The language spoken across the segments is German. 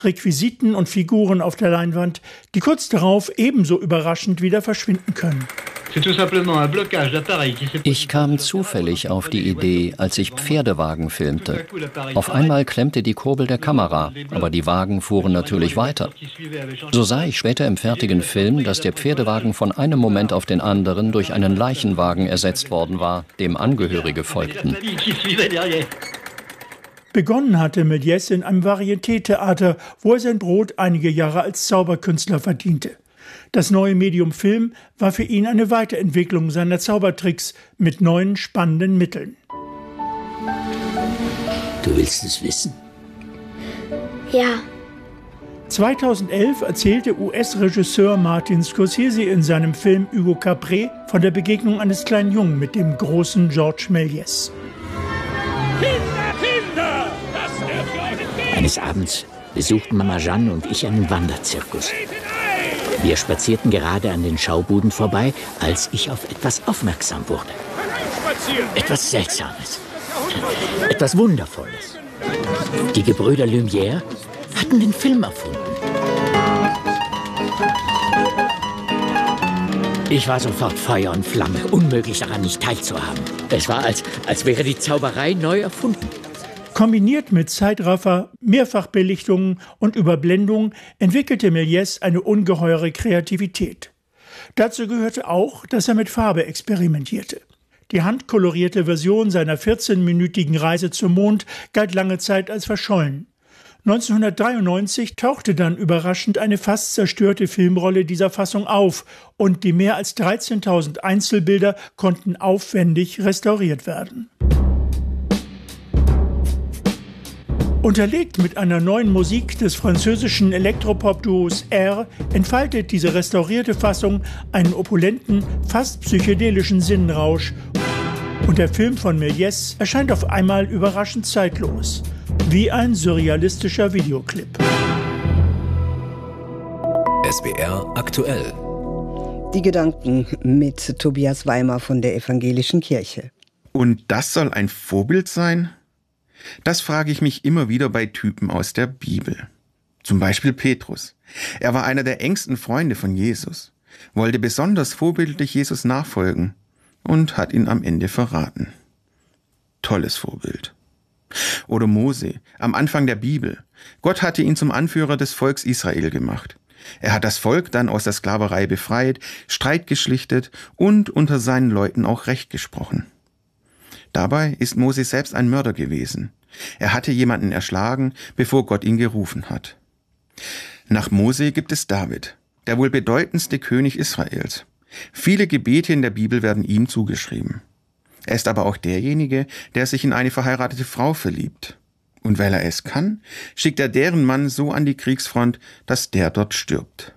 Requisiten und Figuren auf der Leinwand, die kurz darauf ebenso überraschend wieder verschwinden können. Ich kam zufällig auf die Idee, als ich Pferdewagen filmte. Auf einmal klemmte die Kurbel der Kamera, aber die Wagen fuhren natürlich weiter. So sah ich später im fertigen Film, dass der Pferdewagen von einem Moment auf den anderen durch einen Leichenwagen ersetzt worden war, dem Angehörige folgten. Begonnen hatte Méliès in einem Varieté-Theater, wo er sein Brot einige Jahre als Zauberkünstler verdiente. Das neue Medium Film war für ihn eine Weiterentwicklung seiner Zaubertricks mit neuen, spannenden Mitteln. Du willst es wissen? Ja. 2011 erzählte US-Regisseur Martin Scorsese in seinem Film Hugo Capré von der Begegnung eines kleinen Jungen mit dem großen Georges Méliès. Kinder! Das dürft ihr Eines Abends besuchten Mama Jeanne und ich einen Wanderzirkus. Wir spazierten gerade an den Schaubuden vorbei, als ich auf etwas aufmerksam wurde. Etwas Seltsames. Etwas Wundervolles. Die Gebrüder Lumière hatten den Film erfunden. Ich war sofort Feuer und Flamme, unmöglich daran nicht teilzuhaben. Es war, als wäre die Zauberei neu erfunden. Kombiniert mit Zeitraffer, Mehrfachbelichtungen und Überblendungen entwickelte Méliès eine ungeheure Kreativität. Dazu gehörte auch, dass er mit Farbe experimentierte. Die handkolorierte Version seiner 14-minütigen Reise zum Mond galt lange Zeit als verschollen. 1993 tauchte dann überraschend eine fast zerstörte Filmrolle dieser Fassung auf und die mehr als 13.000 Einzelbilder konnten aufwendig restauriert werden. Unterlegt mit einer neuen Musik des französischen Elektropop-Duos R entfaltet diese restaurierte Fassung einen opulenten, fast psychedelischen Sinnenrausch. Und der Film von Méliès erscheint auf einmal überraschend zeitlos, wie ein surrealistischer Videoclip. SWR aktuell. Die Gedanken mit Tobias Weimer von der Evangelischen Kirche. Und das soll ein Vorbild sein? Das frage ich mich immer wieder bei Typen aus der Bibel. Zum Beispiel Petrus. Er war einer der engsten Freunde von Jesus, wollte besonders vorbildlich Jesus nachfolgen und hat ihn am Ende verraten. Tolles Vorbild. Oder Mose, am Anfang der Bibel. Gott hatte ihn zum Anführer des Volks Israel gemacht. Er hat das Volk dann aus der Sklaverei befreit, Streit geschlichtet und unter seinen Leuten auch Recht gesprochen. Dabei ist Mose selbst ein Mörder gewesen. Er hatte jemanden erschlagen, bevor Gott ihn gerufen hat. Nach Mose gibt es David, der wohl bedeutendste König Israels. Viele Gebete in der Bibel werden ihm zugeschrieben. Er ist aber auch derjenige, der sich in eine verheiratete Frau verliebt. Und weil er es kann, schickt er deren Mann so an die Kriegsfront, dass der dort stirbt.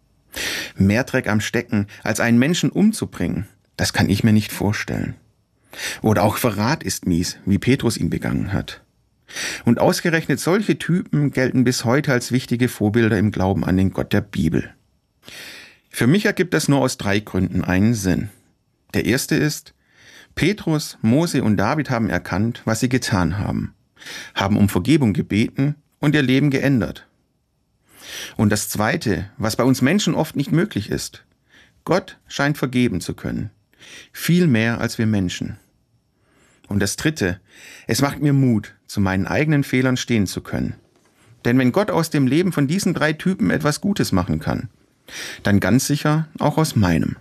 Mehr Dreck am Stecken, als einen Menschen umzubringen, das kann ich mir nicht vorstellen. Oder auch Verrat ist mies, wie Petrus ihn begangen hat. Und ausgerechnet solche Typen gelten bis heute als wichtige Vorbilder im Glauben an den Gott der Bibel. Für mich ergibt das nur aus 3 Gründen einen Sinn. Der erste ist, Petrus, Mose und David haben erkannt, was sie getan haben um Vergebung gebeten und ihr Leben geändert. Und das zweite, was bei uns Menschen oft nicht möglich ist, Gott scheint vergeben zu können. Viel mehr als wir Menschen. Und das dritte, es macht mir Mut, zu meinen eigenen Fehlern stehen zu können. Denn wenn Gott aus dem Leben von diesen 3 Typen etwas Gutes machen kann, dann ganz sicher auch aus meinem.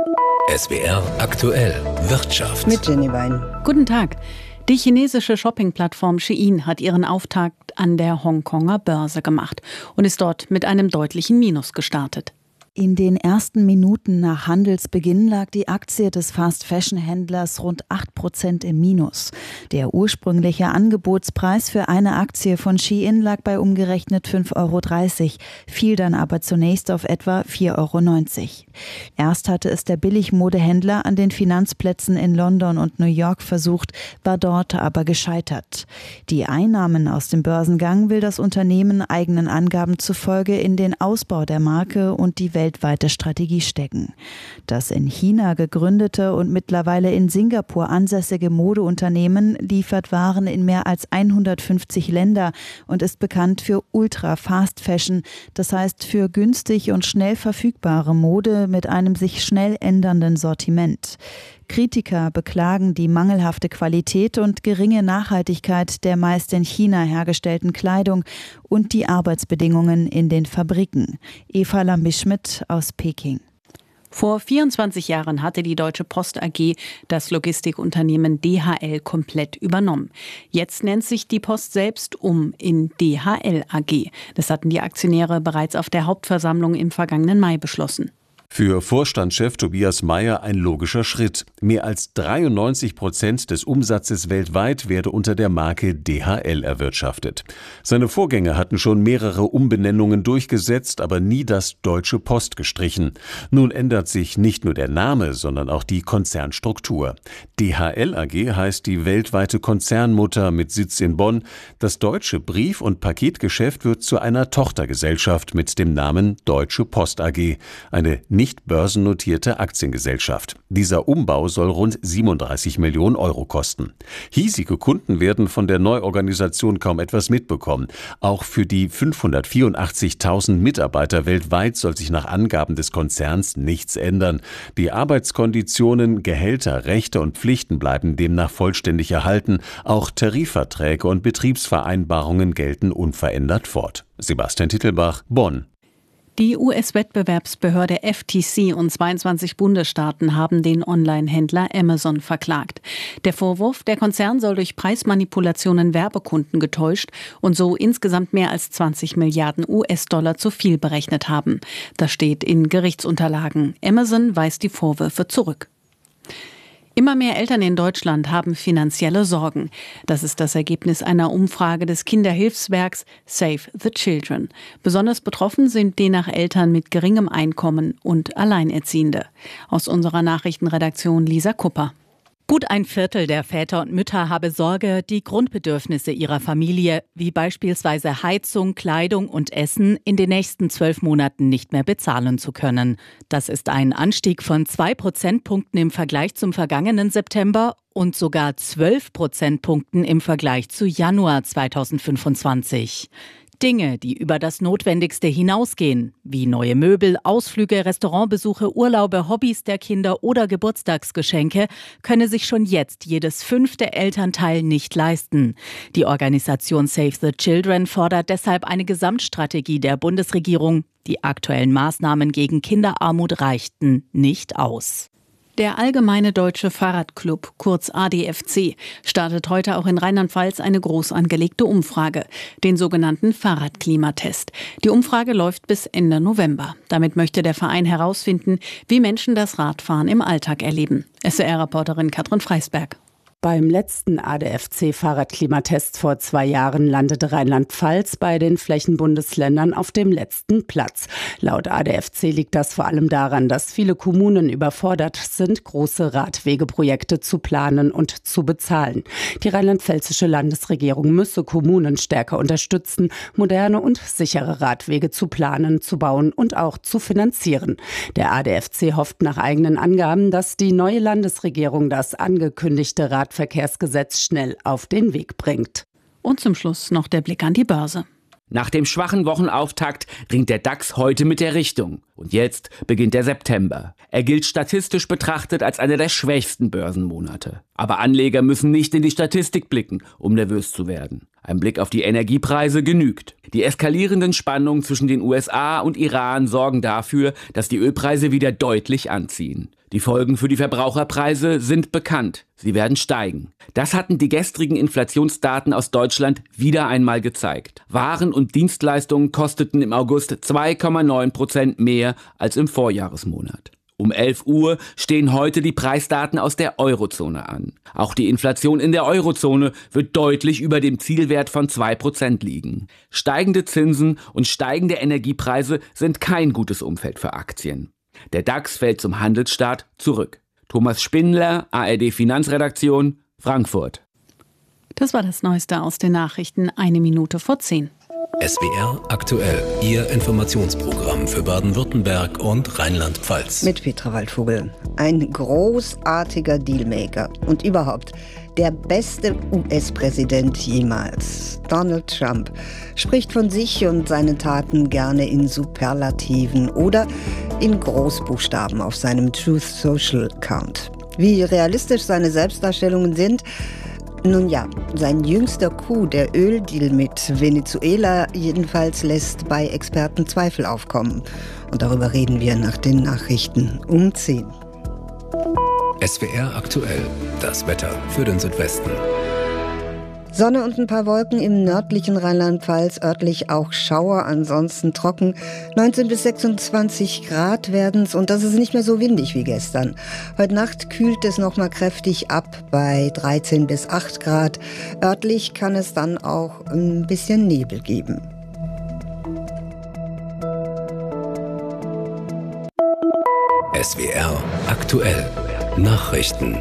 SWR aktuell Wirtschaft. Mit Jenny Wein. Guten Tag. Die chinesische Shoppingplattform Shein hat ihren Auftakt an der Hongkonger Börse gemacht und ist dort mit einem deutlichen Minus gestartet. In den ersten Minuten nach Handelsbeginn lag die Aktie des Fast-Fashion-Händlers rund 8% im Minus. Der ursprüngliche Angebotspreis für eine Aktie von Shein lag bei umgerechnet 5,30 €, fiel dann aber zunächst auf etwa 4,90 €. Erst hatte es der Billigmodehändler an den Finanzplätzen in London und New York versucht, war dort aber gescheitert. Die Einnahmen aus dem Börsengang will das Unternehmen eigenen Angaben zufolge in den Ausbau der Marke und die weltweite Strategie stecken. Das in China gegründete und mittlerweile in Singapur ansässige Modeunternehmen liefert Waren in mehr als 150 Länder und ist bekannt für Ultra-Fast-Fashion, das heißt für günstig und schnell verfügbare Mode mit einem sich schnell ändernden Sortiment. Kritiker beklagen die mangelhafte Qualität und geringe Nachhaltigkeit der meist in China hergestellten Kleidung und die Arbeitsbedingungen in den Fabriken. Eva Lambi-Schmidt aus Peking. Vor 24 Jahren hatte die Deutsche Post AG das Logistikunternehmen DHL komplett übernommen. Jetzt nennt sich die Post selbst um in DHL AG. Das hatten die Aktionäre bereits auf der Hauptversammlung im vergangenen Mai beschlossen. Für Vorstandschef Tobias Meyer ein logischer Schritt. Mehr als 93% des Umsatzes weltweit werde unter der Marke DHL erwirtschaftet. Seine Vorgänger hatten schon mehrere Umbenennungen durchgesetzt, aber nie das Deutsche Post gestrichen. Nun ändert sich nicht nur der Name, sondern auch die Konzernstruktur. DHL AG heißt die weltweite Konzernmutter mit Sitz in Bonn. Das deutsche Brief- und Paketgeschäft wird zu einer Tochtergesellschaft mit dem Namen Deutsche Post AG. Eine nicht börsennotierte Aktiengesellschaft. Dieser Umbau soll rund 37 Millionen Euro kosten. Hiesige Kunden werden von der Neuorganisation kaum etwas mitbekommen. Auch für die 584.000 Mitarbeiter weltweit soll sich nach Angaben des Konzerns nichts ändern. Die Arbeitskonditionen, Gehälter, Rechte und Pflichten bleiben demnach vollständig erhalten. Auch Tarifverträge und Betriebsvereinbarungen gelten unverändert fort. Sebastian Tittelbach, Bonn. Die US-Wettbewerbsbehörde FTC und 22 Bundesstaaten haben den Online-Händler Amazon verklagt. Der Vorwurf, der Konzern soll durch Preismanipulationen Werbekunden getäuscht und so insgesamt mehr als 20 Milliarden US-Dollar zu viel berechnet haben. Das steht in Gerichtsunterlagen. Amazon weist die Vorwürfe zurück. Immer mehr Eltern in Deutschland haben finanzielle Sorgen. Das ist das Ergebnis einer Umfrage des Kinderhilfswerks Save the Children. Besonders betroffen sind demnach Eltern mit geringem Einkommen und Alleinerziehende. Aus unserer Nachrichtenredaktion Lisa Kupper. Gut ein Viertel der Väter und Mütter habe Sorge, die Grundbedürfnisse ihrer Familie, wie beispielsweise Heizung, Kleidung und Essen, in den nächsten 12 Monaten nicht mehr bezahlen zu können. Das ist ein Anstieg von 2 Prozentpunkten im Vergleich zum vergangenen September und sogar 12 Prozentpunkten im Vergleich zu Januar 2025. Dinge, die über das Notwendigste hinausgehen, wie neue Möbel, Ausflüge, Restaurantbesuche, Urlaube, Hobbys der Kinder oder Geburtstagsgeschenke, könne sich schon jetzt jedes 5. Elternteil nicht leisten. Die Organisation Save the Children fordert deshalb eine Gesamtstrategie der Bundesregierung. Die aktuellen Maßnahmen gegen Kinderarmut reichten nicht aus. Der Allgemeine Deutsche Fahrradclub, kurz ADFC, startet heute auch in Rheinland-Pfalz eine groß angelegte Umfrage, den sogenannten Fahrradklimatest. Die Umfrage läuft bis Ende November. Damit möchte der Verein herausfinden, wie Menschen das Radfahren im Alltag erleben. SWR-Reporterin Katrin Freisberg. Beim letzten ADFC-Fahrradklimatest vor 2 Jahren landete Rheinland-Pfalz bei den Flächenbundesländern auf dem letzten Platz. Laut ADFC liegt das vor allem daran, dass viele Kommunen überfordert sind, große Radwegeprojekte zu planen und zu bezahlen. Die rheinland-pfälzische Landesregierung müsse Kommunen stärker unterstützen, moderne und sichere Radwege zu planen, zu bauen und auch zu finanzieren. Der ADFC hofft nach eigenen Angaben, dass die neue Landesregierung das angekündigte Radverkehrsgesetz schnell auf den Weg bringt. Und zum Schluss noch der Blick an die Börse. Nach dem schwachen Wochenauftakt ringt der DAX heute mit der Richtung. Und jetzt beginnt der September. Er gilt statistisch betrachtet als einer der schwächsten Börsenmonate. Aber Anleger müssen nicht in die Statistik blicken, um nervös zu werden. Ein Blick auf die Energiepreise genügt. Die eskalierenden Spannungen zwischen den USA und Iran sorgen dafür, dass die Ölpreise wieder deutlich anziehen. Die Folgen für die Verbraucherpreise sind bekannt. Sie werden steigen. Das hatten die gestrigen Inflationsdaten aus Deutschland wieder einmal gezeigt. Waren und Dienstleistungen kosteten im August 2,9% mehr als im Vorjahresmonat. Um 11 Uhr stehen heute die Preisdaten aus der Eurozone an. Auch die Inflation in der Eurozone wird deutlich über dem Zielwert von 2% liegen. Steigende Zinsen und steigende Energiepreise sind kein gutes Umfeld für Aktien. Der DAX fällt zum Handelsstart zurück. Thomas Spindler, ARD Finanzredaktion, Frankfurt. Das war das Neueste aus den Nachrichten, 1 Minute vor 10. SWR aktuell, Ihr Informationsprogramm für Baden-Württemberg und Rheinland-Pfalz. Mit Petra Waldvogel. Ein großartiger Dealmaker und überhaupt der beste US-Präsident jemals. Donald Trump spricht von sich und seinen Taten gerne in Superlativen oder in Großbuchstaben auf seinem Truth Social Account. Wie realistisch seine Selbstdarstellungen sind? Nun ja, sein jüngster Coup, der Öldeal mit Venezuela, jedenfalls lässt bei Experten Zweifel aufkommen. Und darüber reden wir nach den Nachrichten um 10. SWR aktuell, das Wetter für den Südwesten. Sonne und ein paar Wolken im nördlichen Rheinland-Pfalz, örtlich auch Schauer, ansonsten trocken. 19 bis 26 Grad werden's und das ist nicht mehr so windig wie gestern. Heute Nacht kühlt es noch mal kräftig ab bei 13 bis 8 Grad. Örtlich kann es dann auch ein bisschen Nebel geben. SWR aktuell, Nachrichten.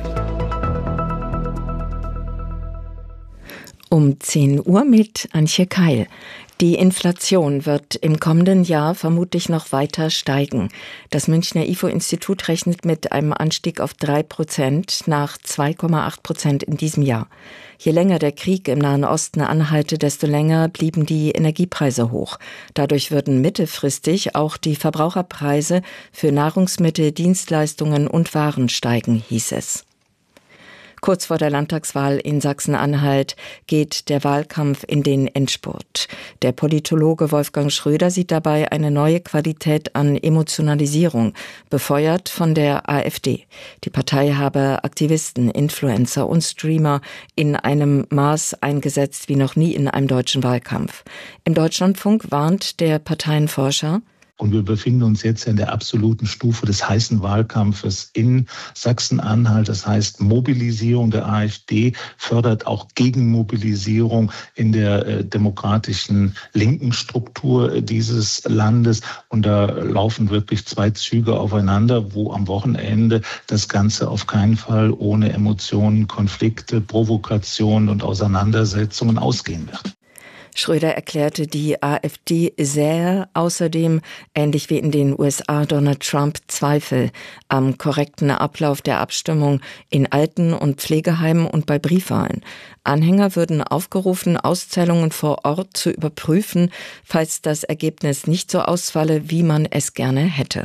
Um 10 Uhr mit Antje Keil. Die Inflation wird im kommenden Jahr vermutlich noch weiter steigen. Das Münchner IFO-Institut rechnet mit einem Anstieg auf 3% nach 2,8% in diesem Jahr. Je länger der Krieg im Nahen Osten anhalte, desto länger blieben die Energiepreise hoch. Dadurch würden mittelfristig auch die Verbraucherpreise für Nahrungsmittel, Dienstleistungen und Waren steigen, hieß es. Kurz vor der Landtagswahl in Sachsen-Anhalt geht der Wahlkampf in den Endspurt. Der Politologe Wolfgang Schröder sieht dabei eine neue Qualität an Emotionalisierung, befeuert von der AfD. Die Partei habe Aktivisten, Influencer und Streamer in einem Maß eingesetzt wie noch nie in einem deutschen Wahlkampf. Im Deutschlandfunk warnt der Parteienforscher: Und wir befinden uns jetzt in der absoluten Stufe des heißen Wahlkampfes in Sachsen-Anhalt. Das heißt, Mobilisierung der AfD fördert auch Gegenmobilisierung in der demokratischen linken Struktur dieses Landes. Und da laufen wirklich zwei Züge aufeinander, wo am Wochenende das Ganze auf keinen Fall ohne Emotionen, Konflikte, Provokationen und Auseinandersetzungen ausgehen wird. Schröder erklärte, die AfD sähe außerdem, ähnlich wie in den USA, Donald Trump Zweifel am korrekten Ablauf der Abstimmung in Alten- und Pflegeheimen und bei Briefwahlen. Anhänger würden aufgerufen, Auszählungen vor Ort zu überprüfen, falls das Ergebnis nicht so ausfalle, wie man es gerne hätte.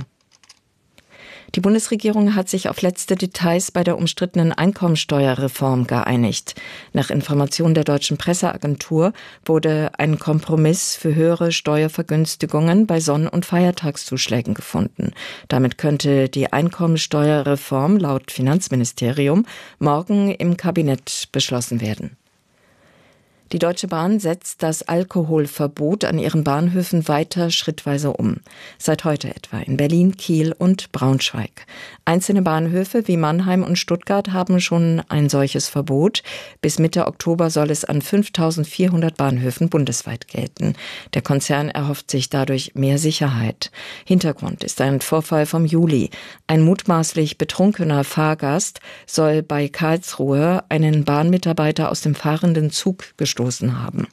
Die Bundesregierung hat sich auf letzte Details bei der umstrittenen Einkommensteuerreform geeinigt. Nach Informationen der Deutschen Presseagentur wurde ein Kompromiss für höhere Steuervergünstigungen bei Sonn- und Feiertagszuschlägen gefunden. Damit könnte die Einkommensteuerreform laut Finanzministerium morgen im Kabinett beschlossen werden. Die Deutsche Bahn setzt das Alkoholverbot an ihren Bahnhöfen weiter schrittweise um. Seit heute etwa in Berlin, Kiel und Braunschweig. Einzelne Bahnhöfe wie Mannheim und Stuttgart haben schon ein solches Verbot. Bis Mitte Oktober soll es an 5.400 Bahnhöfen bundesweit gelten. Der Konzern erhofft sich dadurch mehr Sicherheit. Hintergrund ist ein Vorfall vom Juli. Ein mutmaßlich betrunkener Fahrgast soll bei Karlsruhe einen Bahnmitarbeiter aus dem fahrenden Zug gestoßen haben.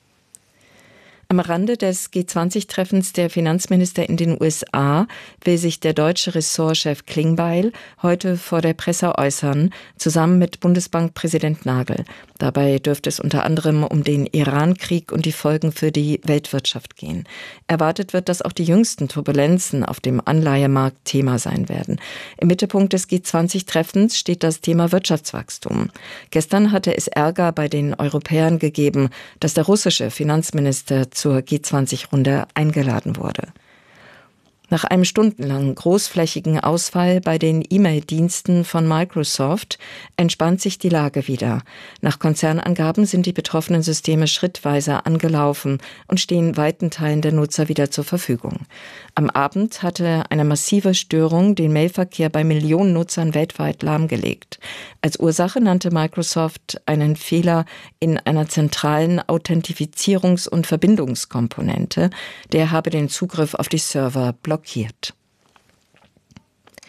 Am Rande des G20-Treffens der Finanzminister in den USA will sich der deutsche Ressortchef Klingbeil heute vor der Presse äußern, zusammen mit Bundesbankpräsident Nagel. Dabei dürfte es unter anderem um den Iran-Krieg und die Folgen für die Weltwirtschaft gehen. Erwartet wird, dass auch die jüngsten Turbulenzen auf dem Anleihemarkt Thema sein werden. Im Mittelpunkt des G20-Treffens steht das Thema Wirtschaftswachstum. Gestern hatte es Ärger bei den Europäern gegeben, dass der russische Finanzminister zur G20-Runde eingeladen wurde. Nach einem stundenlangen großflächigen Ausfall bei den E-Mail-Diensten von Microsoft entspannt sich die Lage wieder. Nach Konzernangaben sind die betroffenen Systeme schrittweise angelaufen und stehen weiten Teilen der Nutzer wieder zur Verfügung. Am Abend hatte eine massive Störung den Mailverkehr bei Millionen Nutzern weltweit lahmgelegt. Als Ursache nannte Microsoft einen Fehler in einer zentralen Authentifizierungs- und Verbindungskomponente. Der habe den Zugriff auf die Server blockiert.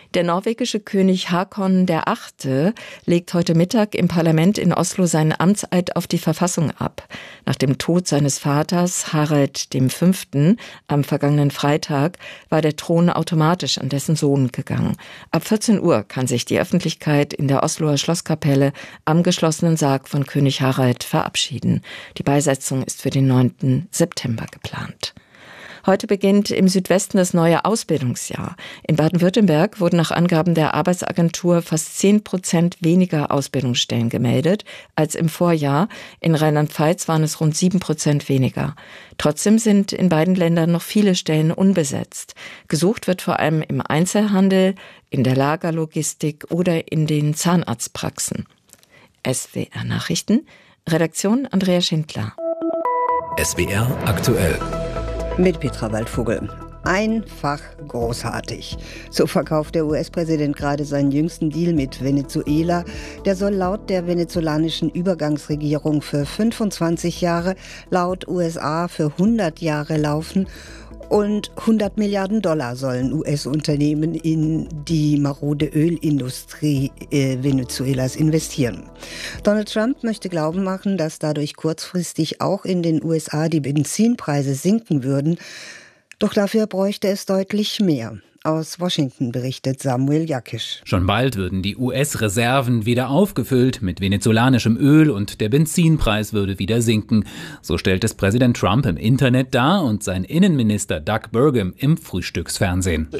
Der norwegische König Haakon VIII. Legt heute Mittag im Parlament in Oslo seinen Amtseid auf die Verfassung ab. Nach dem Tod seines Vaters Harald V. am vergangenen Freitag war der Thron automatisch an dessen Sohn gegangen. Ab 14 Uhr kann sich die Öffentlichkeit in der Osloer Schlosskapelle am geschlossenen Sarg von König Harald verabschieden. Die Beisetzung ist für den 9. September geplant. Heute beginnt im Südwesten das neue Ausbildungsjahr. In Baden-Württemberg wurden nach Angaben der Arbeitsagentur fast 10% weniger Ausbildungsstellen gemeldet als im Vorjahr. In Rheinland-Pfalz waren es rund 7% weniger. Trotzdem sind in beiden Ländern noch viele Stellen unbesetzt. Gesucht wird vor allem im Einzelhandel, in der Lagerlogistik oder in den Zahnarztpraxen. SWR Nachrichten, Redaktion Andrea Schindler. SWR aktuell. Mit Petra Waldvogel. Einfach großartig. So verkauft der US-Präsident gerade seinen jüngsten Deal mit Venezuela. Der soll laut der venezolanischen Übergangsregierung für 25 Jahre, laut USA für 100 Jahre laufen. Und 100 Milliarden Dollar sollen US-Unternehmen in die marode Ölindustrie Venezuelas investieren. Donald Trump möchte glauben machen, dass dadurch kurzfristig auch in den USA die Benzinpreise sinken würden. Doch dafür bräuchte es deutlich mehr. Aus Washington berichtet Samuel Jakisch. Schon bald würden die US-Reserven wieder aufgefüllt mit venezolanischem Öl und der Benzinpreis würde wieder sinken. So stellt es Präsident Trump im Internet dar und sein Innenminister Doug Burgum im Frühstücksfernsehen.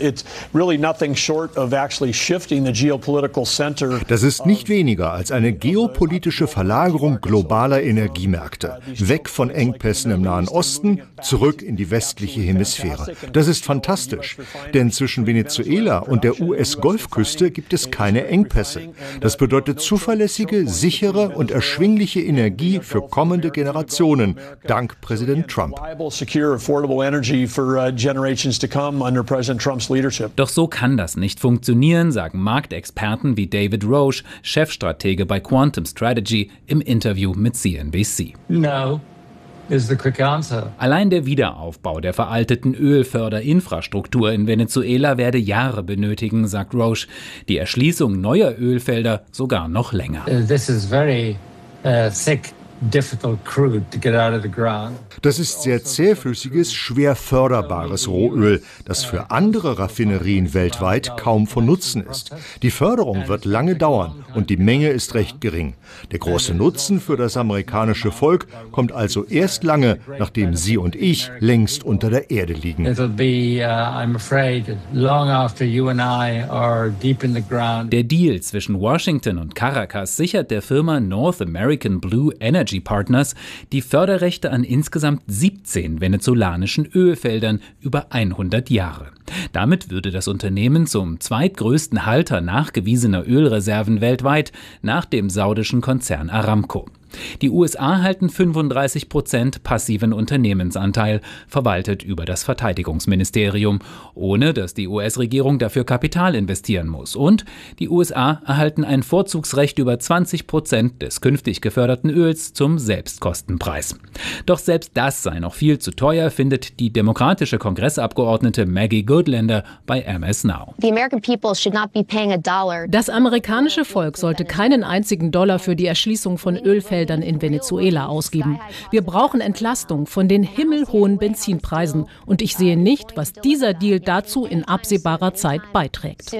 Das ist nicht weniger als eine geopolitische Verlagerung globaler Energiemärkte. Weg von Engpässen im Nahen Osten, zurück in die westliche Hemisphäre. Das ist fantastisch, denn zwischen Venezuela und der US-Golfküste gibt es keine Engpässe. Das bedeutet zuverlässige, sichere und erschwingliche Energie für kommende Generationen, dank Präsident Trump. Doch so kann das nicht funktionieren, sagen Marktexperten wie David Roche, Chefstratege bei Quantum Strategy, im Interview mit CNBC. No. Allein der Wiederaufbau der veralteten Ölförderinfrastruktur in Venezuela werde Jahre benötigen, sagt Roche. Die Erschließung neuer Ölfelder sogar noch länger. This is very thick. Das ist sehr zähflüssiges, schwer förderbares Rohöl, das für andere Raffinerien weltweit kaum von Nutzen ist. Die Förderung wird lange dauern und die Menge ist recht gering. Der große Nutzen für das amerikanische Volk kommt also erst lange, nachdem Sie und ich längst unter der Erde liegen. Der Deal zwischen Washington und Caracas sichert der Firma North American Blue Energy Partners die Förderrechte an insgesamt 17 venezolanischen Ölfeldern über 100 Jahre. Damit würde das Unternehmen zum zweitgrößten Halter nachgewiesener Ölreserven weltweit nach dem saudischen Konzern Aramco. Die USA halten 35% passiven Unternehmensanteil, verwaltet über das Verteidigungsministerium, ohne dass die US-Regierung dafür Kapital investieren muss. Und die USA erhalten ein Vorzugsrecht über 20% des künftig geförderten Öls zum Selbstkostenpreis. Doch selbst das sei noch viel zu teuer, findet die demokratische Kongressabgeordnete Maggie Goodlander bei MS Now. Das amerikanische Volk sollte keinen einzigen Dollar für die Erschließung von Ölfeldern in Venezuela ausgeben. Wir brauchen Entlastung von den himmelhohen Benzinpreisen und ich sehe nicht, was dieser Deal dazu in absehbarer Zeit beiträgt.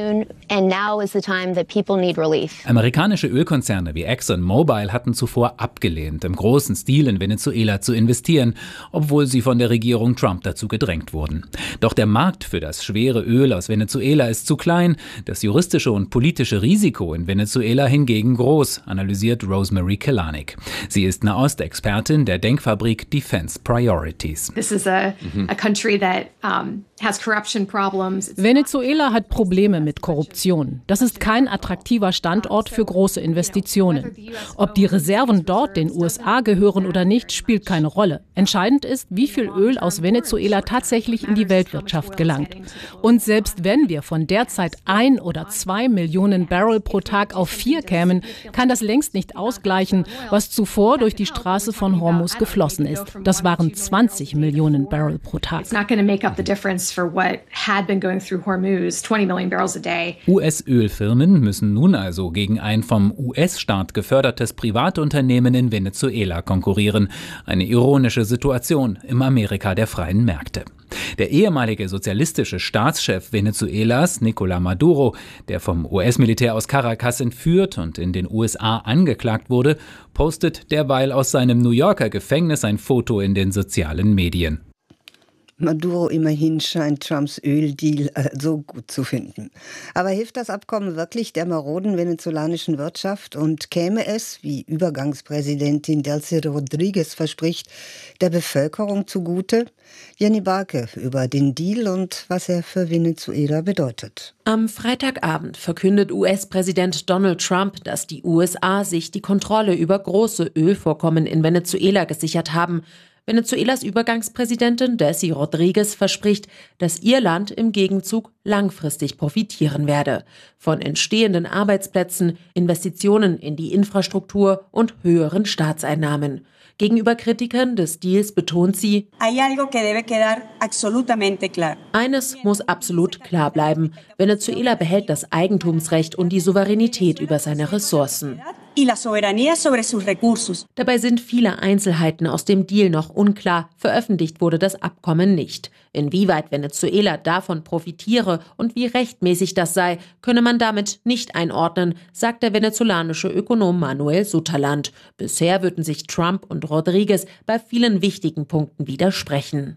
Amerikanische Ölkonzerne wie ExxonMobil hatten zuvor abgelehnt, im großen Stil in Venezuela zu investieren, obwohl sie von der Regierung Trump dazu gedrängt wurden. Doch der Markt für das schwere Öl aus Venezuela ist zu klein, das juristische und politische Risiko in Venezuela hingegen groß, analysiert Rosemary Kelanik. Sie ist Nahostexpertin der Denkfabrik Defense Priorities. Venezuela hat Probleme mit Korruption. Das ist kein attraktiver Standort für große Investitionen. Ob die Reserven dort den USA gehören oder nicht, spielt keine Rolle. Entscheidend ist, wie viel Öl aus Venezuela tatsächlich in die Weltwirtschaft gelangt. Und selbst wenn wir von derzeit 1 oder 2 Millionen Barrel pro Tag auf 4 kämen, kann das längst nicht ausgleichen, was was zuvor durch die Straße von Hormuz geflossen ist. Das waren 20 Millionen Barrel pro Tag. US-Ölfirmen müssen nun also gegen ein vom US-Staat gefördertes Privatunternehmen in Venezuela konkurrieren. Eine ironische Situation im Amerika der freien Märkte. Der ehemalige sozialistische Staatschef Venezuelas, Nicolás Maduro, der vom US-Militär aus Caracas entführt und in den USA angeklagt wurde, postet derweil aus seinem New Yorker Gefängnis ein Foto in den sozialen Medien. Maduro immerhin scheint Trumps Öldeal so gut zu finden. Aber hilft das Abkommen wirklich der maroden venezolanischen Wirtschaft und käme es, wie Übergangspräsidentin Delcy Rodríguez verspricht, der Bevölkerung zugute? Jenny Barke über den Deal und was er für Venezuela bedeutet. Am Freitagabend verkündet US-Präsident Donald Trump, dass die USA sich die Kontrolle über große Ölvorkommen in Venezuela gesichert haben. Venezuelas Übergangspräsidentin Delcy Rodríguez verspricht, dass ihr Land im Gegenzug langfristig profitieren werde. Von entstehenden Arbeitsplätzen, Investitionen in die Infrastruktur und höheren Staatseinnahmen. Gegenüber Kritikern des Deals betont sie, eines muss absolut klar bleiben. Venezuela behält das Eigentumsrecht und die Souveränität über seine Ressourcen. Dabei sind viele Einzelheiten aus dem Deal noch unklar. Veröffentlicht wurde das Abkommen nicht. Inwieweit Venezuela davon profitiere und wie rechtmäßig das sei, könne man damit nicht einordnen, sagt der venezolanische Ökonom Manuel Sutherland. Bisher würden sich Trump und Rodríguez bei vielen wichtigen Punkten widersprechen.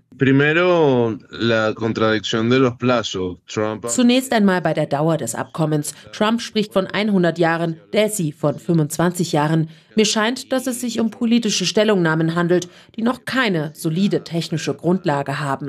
Zunächst einmal bei der Dauer des Abkommens. Trump spricht von 100 Jahren, Delcy von 25 Jahren. Mir scheint, dass es sich um politische Stellungnahmen handelt, die noch keine solide technische Grundlage haben.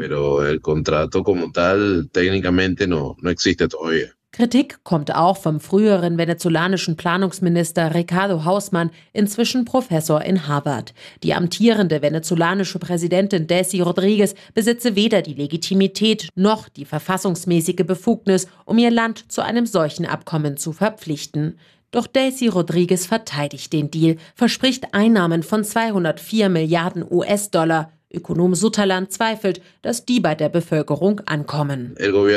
Kritik kommt auch vom früheren venezolanischen Planungsminister Ricardo Hausmann, inzwischen Professor in Harvard. Die amtierende venezolanische Präsidentin Delcy Rodríguez besitze weder die Legitimität noch die verfassungsmäßige Befugnis, um ihr Land zu einem solchen Abkommen zu verpflichten. Doch Delcy Rodríguez verteidigt den Deal, verspricht Einnahmen von 204 Milliarden US-Dollar. Ökonom Sutherland zweifelt, dass die bei der Bevölkerung ankommen.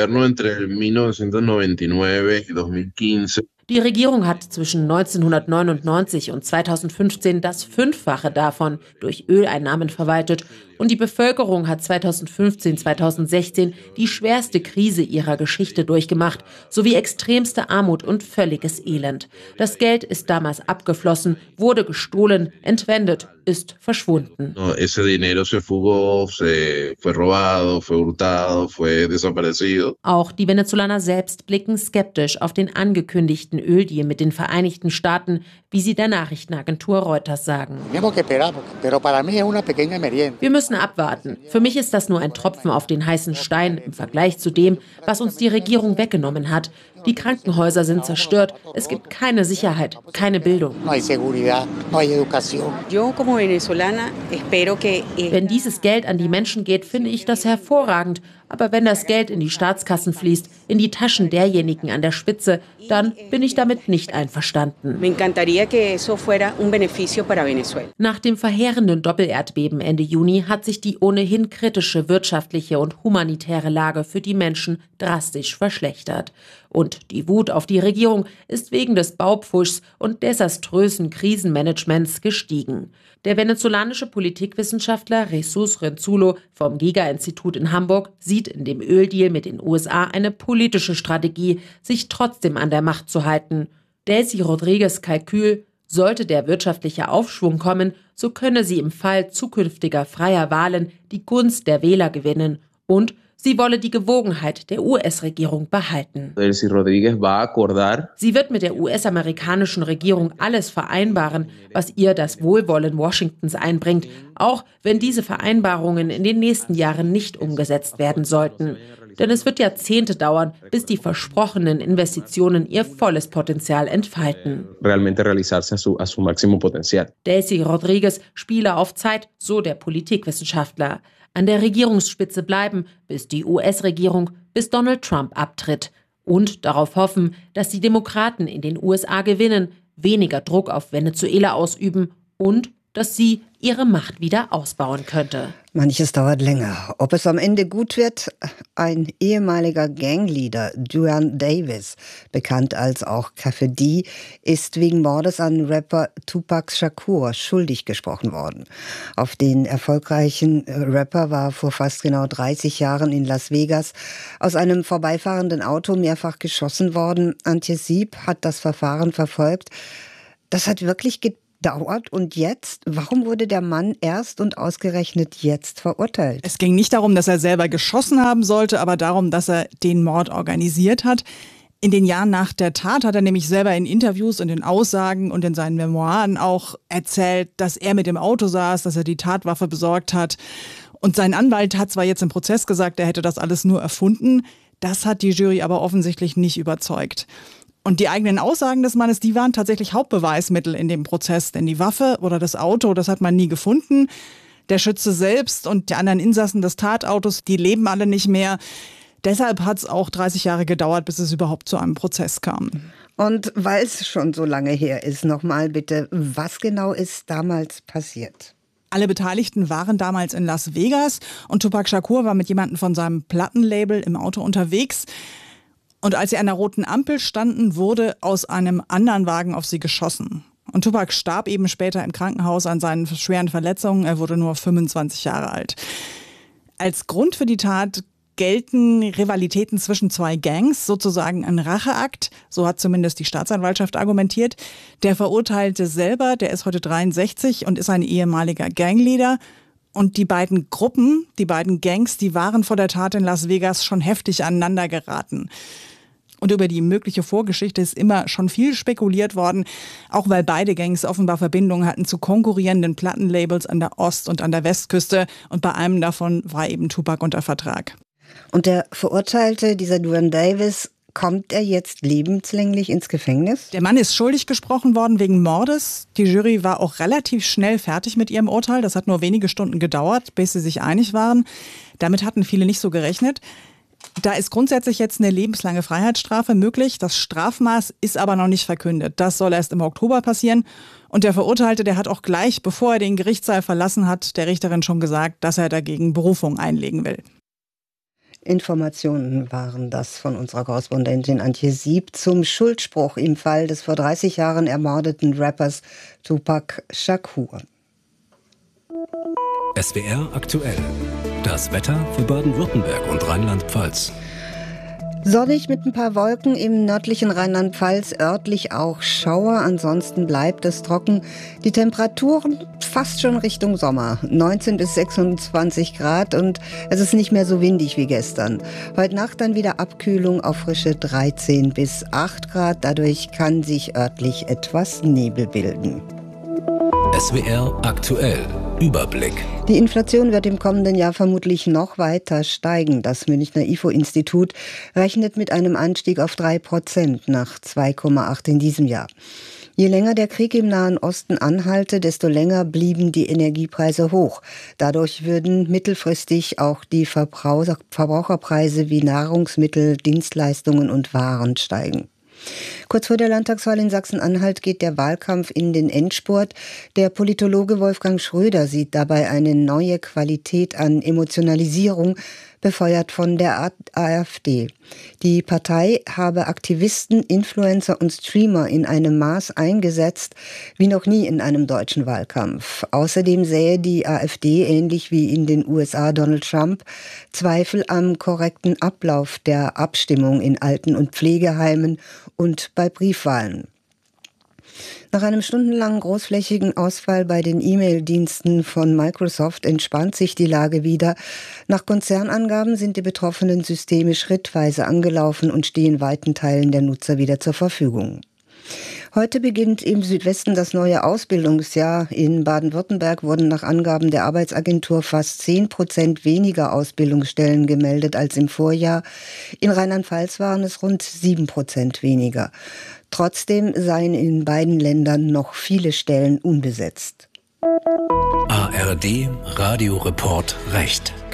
Die Regierung hat zwischen 1999 und 2015 das Fünffache davon durch Öleinnahmen verwaltet und die Bevölkerung hat 2015/2016 die schwerste Krise ihrer Geschichte durchgemacht, sowie extremste Armut und völliges Elend. Das Geld ist damals abgeflossen, wurde gestohlen, entwendet, ist verschwunden. Auch die Venezolaner selbst blicken skeptisch auf den angekündigten Öldeal mit den Vereinigten Staaten, wie sie der Nachrichtenagentur Reuters sagen. Wir müssen abwarten. Für mich ist das nur ein Tropfen auf den heißen Stein im Vergleich zu dem, was uns die Regierung weggenommen hat. Die Krankenhäuser sind zerstört. Es gibt keine Sicherheit, keine Bildung. Wenn dieses Geld an die Menschen geht, finde ich das hervorragend. Aber wenn das Geld in die Staatskassen fließt, in die Taschen derjenigen an der Spitze, dann bin ich damit nicht einverstanden. Nach dem verheerenden Doppelerdbeben Ende Juni hat sich die ohnehin kritische wirtschaftliche und humanitäre Lage für die Menschen drastisch verschlechtert. Und die Wut auf die Regierung ist wegen des Baupfuschs und desaströsen Krisenmanagements gestiegen. Der venezolanische Politikwissenschaftler Jesus Renzulo vom Giga-Institut in Hamburg sieht in dem Öldeal mit den USA eine politische Strategie, sich trotzdem an der Macht zu halten. Delcy Rodríguez' Kalkül: Sollte der wirtschaftliche Aufschwung kommen, so könne sie im Fall zukünftiger freier Wahlen die Gunst der Wähler gewinnen. Und sie wolle die Gewogenheit der US-Regierung behalten. Delcy Rodríguez va a acordar. Sie wird mit der US-amerikanischen Regierung alles vereinbaren, was ihr das Wohlwollen Washingtons einbringt, auch wenn diese Vereinbarungen in den nächsten Jahren nicht umgesetzt werden sollten. Denn es wird Jahrzehnte dauern, bis die versprochenen Investitionen ihr volles Potenzial entfalten. Realmente realizarse a su máximo potencial. Delcy Rodríguez spiele auf Zeit, so der Politikwissenschaftler. An der Regierungsspitze bleiben, bis die US-Regierung, bis Donald Trump abtritt. Und darauf hoffen, dass die Demokraten in den USA gewinnen, weniger Druck auf Venezuela ausüben und dass sie ihre Macht wieder ausbauen könnte. Manches dauert länger. Ob es am Ende gut wird? Ein ehemaliger Gangleader, Duane Davis, bekannt als auch Café D, ist wegen Mordes an Rapper Tupac Shakur schuldig gesprochen worden. Auf den erfolgreichen Rapper war vor fast genau 30 Jahren in Las Vegas aus einem vorbeifahrenden Auto mehrfach geschossen worden. Antje Sieb hat das Verfahren verfolgt. Das hat wirklich gedauert. Und jetzt? Warum wurde der Mann erst und ausgerechnet jetzt verurteilt? Es ging nicht darum, dass er selber geschossen haben sollte, aber darum, dass er den Mord organisiert hat. In den Jahren nach der Tat hat er nämlich selber in Interviews und in Aussagen und in seinen Memoiren auch erzählt, dass er mit dem Auto saß, dass er die Tatwaffe besorgt hat. Und sein Anwalt hat zwar jetzt im Prozess gesagt, er hätte das alles nur erfunden. Das hat die Jury aber offensichtlich nicht überzeugt. Und die eigenen Aussagen des Mannes, die waren tatsächlich Hauptbeweismittel in dem Prozess. Denn die Waffe oder das Auto, das hat man nie gefunden. Der Schütze selbst und die anderen Insassen des Tatautos, die leben alle nicht mehr. Deshalb hat es auch 30 Jahre gedauert, bis es überhaupt zu einem Prozess kam. Und weil es schon so lange her ist, nochmal bitte, was genau ist damals passiert? Alle Beteiligten waren damals in Las Vegas und Tupac Shakur war mit jemandem von seinem Plattenlabel im Auto unterwegs. Und als sie an der roten Ampel standen, wurde aus einem anderen Wagen auf sie geschossen. Und Tupac starb eben später im Krankenhaus an seinen schweren Verletzungen. Er wurde nur 25 Jahre alt. Als Grund für die Tat gelten Rivalitäten zwischen zwei Gangs, sozusagen ein Racheakt. So hat zumindest die Staatsanwaltschaft argumentiert. Der Verurteilte selber, der ist heute 63 und ist ein ehemaliger Gangleader. Und die beiden Gruppen, die beiden Gangs, die waren vor der Tat in Las Vegas schon heftig aneinander geraten. Und über die mögliche Vorgeschichte ist immer schon viel spekuliert worden, auch weil beide Gangs offenbar Verbindungen hatten zu konkurrierenden Plattenlabels an der Ost- und an der Westküste. Und bei einem davon war eben Tupac unter Vertrag. Und der Verurteilte, dieser Duane Davis, kommt er jetzt lebenslänglich ins Gefängnis? Der Mann ist schuldig gesprochen worden wegen Mordes. Die Jury war auch relativ schnell fertig mit ihrem Urteil. Das hat nur wenige Stunden gedauert, bis sie sich einig waren. Damit hatten viele nicht so gerechnet. Da ist grundsätzlich jetzt eine lebenslange Freiheitsstrafe möglich. Das Strafmaß ist aber noch nicht verkündet. Das soll erst im Oktober passieren. Und der Verurteilte, der hat auch gleich, bevor er den Gerichtssaal verlassen hat, der Richterin schon gesagt, dass er dagegen Berufung einlegen will. Informationen waren das von unserer Korrespondentin Antje Sieb zum Schuldspruch im Fall des vor 30 Jahren ermordeten Rappers Tupac Shakur. SWR aktuell. Das Wetter für Baden-Württemberg und Rheinland-Pfalz. Sonnig mit ein paar Wolken im nördlichen Rheinland-Pfalz, örtlich auch Schauer, ansonsten bleibt es trocken. Die Temperaturen fast schon Richtung Sommer, 19 bis 26 Grad und es ist nicht mehr so windig wie gestern. Heute Nacht dann wieder Abkühlung auf frische 13 bis 8 Grad, dadurch kann sich örtlich etwas Nebel bilden. SWR aktuell. Überblick. Die Inflation wird im kommenden Jahr vermutlich noch weiter steigen. Das Münchner IFO-Institut rechnet mit einem Anstieg auf 3% nach 2,8 in diesem Jahr. Je länger der Krieg im Nahen Osten anhalte, desto länger blieben die Energiepreise hoch. Dadurch würden mittelfristig auch die Verbraucherpreise wie Nahrungsmittel, Dienstleistungen und Waren steigen. Kurz vor der Landtagswahl in Sachsen-Anhalt geht der Wahlkampf in den Endspurt. Der Politologe Wolfgang Schröder sieht dabei eine neue Qualität an Emotionalisierung, befeuert von der AfD. Die Partei habe Aktivisten, Influencer und Streamer in einem Maß eingesetzt, wie noch nie in einem deutschen Wahlkampf. Außerdem sähe die AfD, ähnlich wie in den USA Donald Trump, Zweifel am korrekten Ablauf der Abstimmung in Alten- und Pflegeheimen und bei Briefwahlen. Nach einem stundenlangen großflächigen Ausfall bei den E-Mail-Diensten von Microsoft entspannt sich die Lage wieder. Nach Konzernangaben sind die betroffenen Systeme schrittweise angelaufen und stehen weiten Teilen der Nutzer wieder zur Verfügung. Heute beginnt im Südwesten das neue Ausbildungsjahr. In Baden-Württemberg wurden nach Angaben der Arbeitsagentur fast 10% weniger Ausbildungsstellen gemeldet als im Vorjahr. In Rheinland-Pfalz waren es rund 7% weniger. Trotzdem seien in beiden Ländern noch viele Stellen unbesetzt. ARD Radioreport Recht.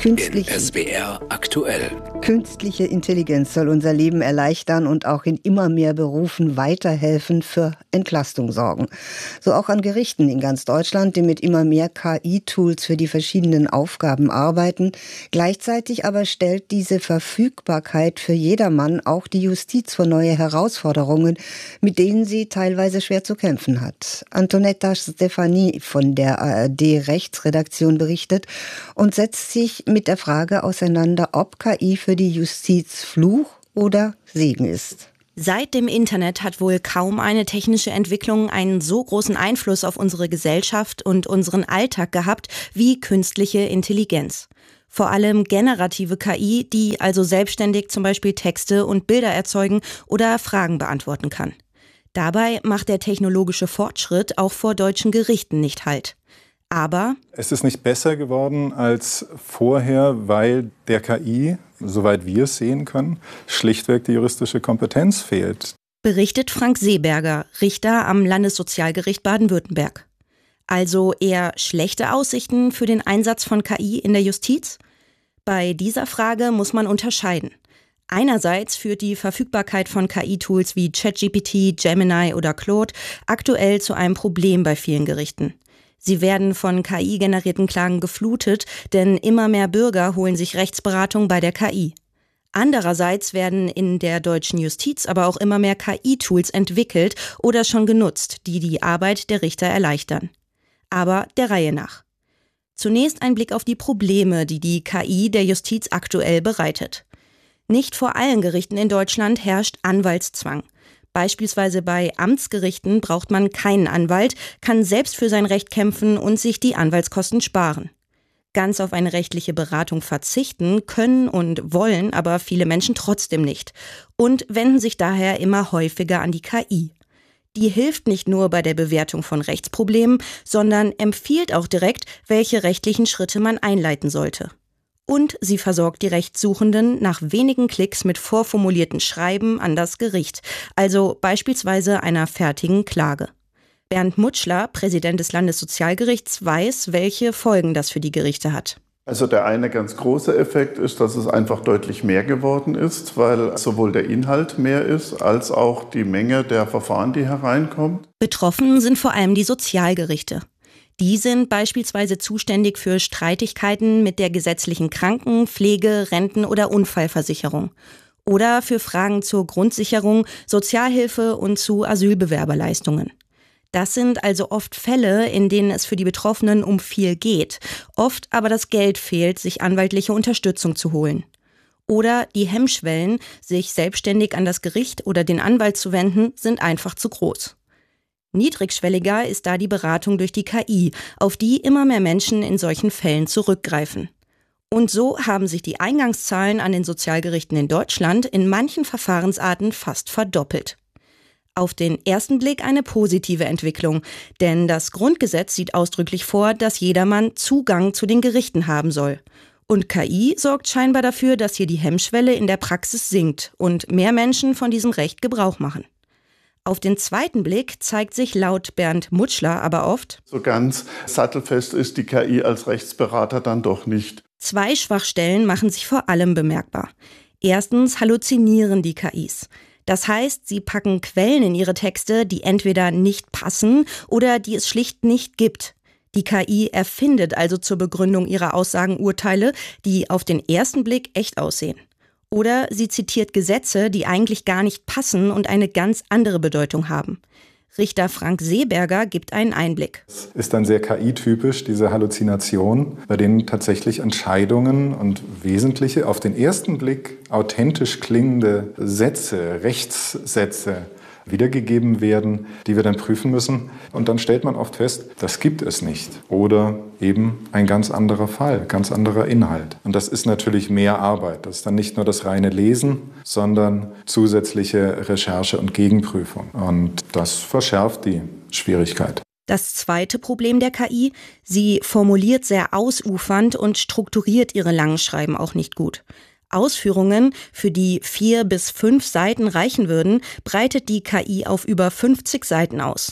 In SWR aktuell. Künstliche Intelligenz soll unser Leben erleichtern und auch in immer mehr Berufen weiterhelfen, für Entlastung sorgen. So auch an Gerichten in ganz Deutschland, die mit immer mehr KI-Tools für die verschiedenen Aufgaben arbeiten. Gleichzeitig aber stellt diese Verfügbarkeit für jedermann auch die Justiz vor neue Herausforderungen, mit denen sie teilweise schwer zu kämpfen hat. Antonetta Stefani von der ARD-Rechtsredaktion berichtet und setzt sich mit der Frage auseinander, ob KI für die Justiz Fluch oder Segen ist. Seit dem Internet hat wohl kaum eine technische Entwicklung einen so großen Einfluss auf unsere Gesellschaft und unseren Alltag gehabt wie künstliche Intelligenz. Vor allem generative KI, die also selbstständig zum Beispiel Texte und Bilder erzeugen oder Fragen beantworten kann. Dabei macht der technologische Fortschritt auch vor deutschen Gerichten nicht Halt. Aber es ist nicht besser geworden als vorher, weil der KI, soweit wir es sehen können, schlichtweg die juristische Kompetenz fehlt. Berichtet Frank Seeberger, Richter am Landessozialgericht Baden-Württemberg. Also eher schlechte Aussichten für den Einsatz von KI in der Justiz? Bei dieser Frage muss man unterscheiden. Einerseits führt die Verfügbarkeit von KI-Tools wie ChatGPT, Gemini oder Claude aktuell zu einem Problem bei vielen Gerichten. Sie werden von KI-generierten Klagen geflutet, denn immer mehr Bürger holen sich Rechtsberatung bei der KI. Andererseits werden in der deutschen Justiz aber auch immer mehr KI-Tools entwickelt oder schon genutzt, die die Arbeit der Richter erleichtern. Aber der Reihe nach. Zunächst ein Blick auf die Probleme, die die KI der Justiz aktuell bereitet. Nicht vor allen Gerichten in Deutschland herrscht Anwaltszwang. Beispielsweise bei Amtsgerichten braucht man keinen Anwalt, kann selbst für sein Recht kämpfen und sich die Anwaltskosten sparen. Ganz auf eine rechtliche Beratung verzichten können und wollen aber viele Menschen trotzdem nicht und wenden sich daher immer häufiger an die KI. Die hilft nicht nur bei der Bewertung von Rechtsproblemen, sondern empfiehlt auch direkt, welche rechtlichen Schritte man einleiten sollte. Und sie versorgt die Rechtssuchenden nach wenigen Klicks mit vorformulierten Schreiben an das Gericht, also beispielsweise einer fertigen Klage. Bernd Mutschler, Präsident des Landessozialgerichts, weiß, welche Folgen das für die Gerichte hat. Also der eine ganz große Effekt ist, dass es einfach deutlich mehr geworden ist, weil sowohl der Inhalt mehr ist, als auch die Menge der Verfahren, die hereinkommt. Betroffen sind vor allem die Sozialgerichte. Die sind beispielsweise zuständig für Streitigkeiten mit der gesetzlichen Kranken-, Pflege-, Renten- oder Unfallversicherung oder für Fragen zur Grundsicherung, Sozialhilfe und zu Asylbewerberleistungen. Das sind also oft Fälle, in denen es für die Betroffenen um viel geht, oft aber das Geld fehlt, sich anwaltliche Unterstützung zu holen. Oder die Hemmschwellen, sich selbstständig an das Gericht oder den Anwalt zu wenden, sind einfach zu groß. Niedrigschwelliger ist da die Beratung durch die KI, auf die immer mehr Menschen in solchen Fällen zurückgreifen. Und so haben sich die Eingangszahlen an den Sozialgerichten in Deutschland in manchen Verfahrensarten fast verdoppelt. Auf den ersten Blick eine positive Entwicklung, denn das Grundgesetz sieht ausdrücklich vor, dass jedermann Zugang zu den Gerichten haben soll. Und KI sorgt scheinbar dafür, dass hier die Hemmschwelle in der Praxis sinkt und mehr Menschen von diesem Recht Gebrauch machen. Auf den zweiten Blick zeigt sich laut Bernd Mutschler aber oft: So ganz sattelfest ist die KI als Rechtsberater dann doch nicht. Zwei Schwachstellen machen sich vor allem bemerkbar. Erstens halluzinieren die KIs. Das heißt, sie packen Quellen in ihre Texte, die entweder nicht passen oder die es schlicht nicht gibt. Die KI erfindet also zur Begründung ihrer Aussagen Urteile, die auf den ersten Blick echt aussehen. Oder sie zitiert Gesetze, die eigentlich gar nicht passen und eine ganz andere Bedeutung haben. Richter Frank Seeberger gibt einen Einblick. Es ist dann sehr KI-typisch, diese Halluzination, bei denen tatsächlich Entscheidungen und wesentliche, auf den ersten Blick authentisch klingende Sätze, Rechtssätze wiedergegeben werden, die wir dann prüfen müssen. Und dann stellt man oft fest, das gibt es nicht. Oder eben ein ganz anderer Fall, ganz anderer Inhalt. Und das ist natürlich mehr Arbeit. Das ist dann nicht nur das reine Lesen, sondern zusätzliche Recherche und Gegenprüfung. Und das verschärft die Schwierigkeit. Das zweite Problem der KI: sie formuliert sehr ausufernd und strukturiert ihre langen Schreiben auch nicht gut. Ausführungen, für die 4 bis 5 Seiten reichen würden, breitet die KI auf über 50 Seiten aus.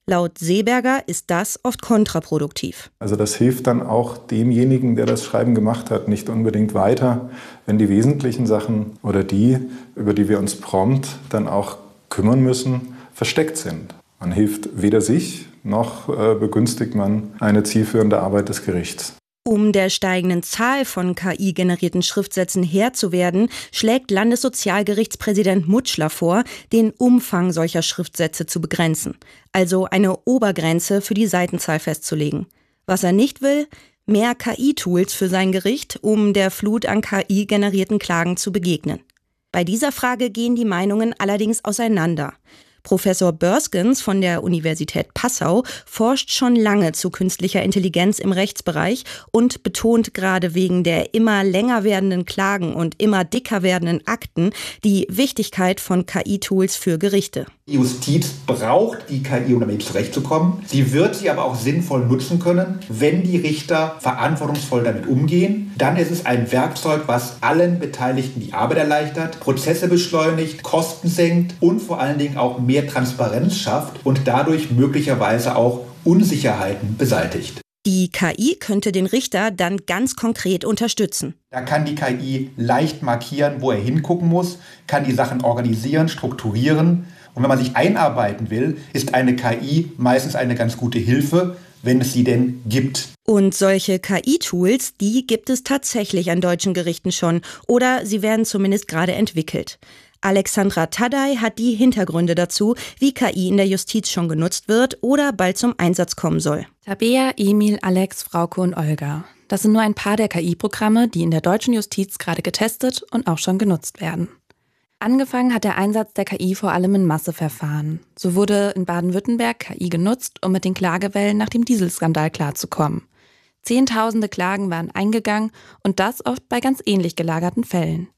Laut Seeberger ist das oft kontraproduktiv. Also das hilft dann auch demjenigen, der das Schreiben gemacht hat, nicht unbedingt weiter, wenn die wesentlichen Sachen oder die, über die wir uns prompt dann auch kümmern müssen, versteckt sind. Man hilft weder sich, noch begünstigt man eine zielführende Arbeit des Gerichts. Um der steigenden Zahl von KI-generierten Schriftsätzen Herr zu werden, schlägt Landessozialgerichtspräsident Mutschler vor, den Umfang solcher Schriftsätze zu begrenzen, also eine Obergrenze für die Seitenzahl festzulegen. Was er nicht will, mehr KI-Tools für sein Gericht, um der Flut an KI-generierten Klagen zu begegnen. Bei dieser Frage gehen die Meinungen allerdings auseinander. Professor Börskens von der Universität Passau forscht schon lange zu künstlicher Intelligenz im Rechtsbereich und betont gerade wegen der immer länger werdenden Klagen und immer dicker werdenden Akten die Wichtigkeit von KI-Tools für Gerichte. Die Justiz braucht die KI, um damit zurechtzukommen. Sie wird sie aber auch sinnvoll nutzen können, wenn die Richter verantwortungsvoll damit umgehen. Dann ist es ein Werkzeug, was allen Beteiligten die Arbeit erleichtert, Prozesse beschleunigt, Kosten senkt und vor allen Dingen auch mehr Transparenz schafft und dadurch möglicherweise auch Unsicherheiten beseitigt. Die KI könnte den Richter dann ganz konkret unterstützen. Da kann die KI leicht markieren, wo er hingucken muss, kann die Sachen organisieren, strukturieren. Und wenn man sich einarbeiten will, ist eine KI meistens eine ganz gute Hilfe, wenn es sie denn gibt. Und solche KI-Tools, die gibt es tatsächlich an deutschen Gerichten schon oder sie werden zumindest gerade entwickelt. Alexandra Tadei hat die Hintergründe dazu, wie KI in der Justiz schon genutzt wird oder bald zum Einsatz kommen soll. Tabea, Emil, Alex, Frauke und Olga. Das sind nur ein paar der KI-Programme, die in der deutschen Justiz gerade getestet und auch schon genutzt werden. Angefangen hat der Einsatz der KI vor allem in Masseverfahren. So wurde in Baden-Württemberg KI genutzt, um mit den Klagewellen nach dem Dieselskandal klarzukommen. Zehntausende Klagen waren eingegangen und das oft bei ganz ähnlich gelagerten Fällen.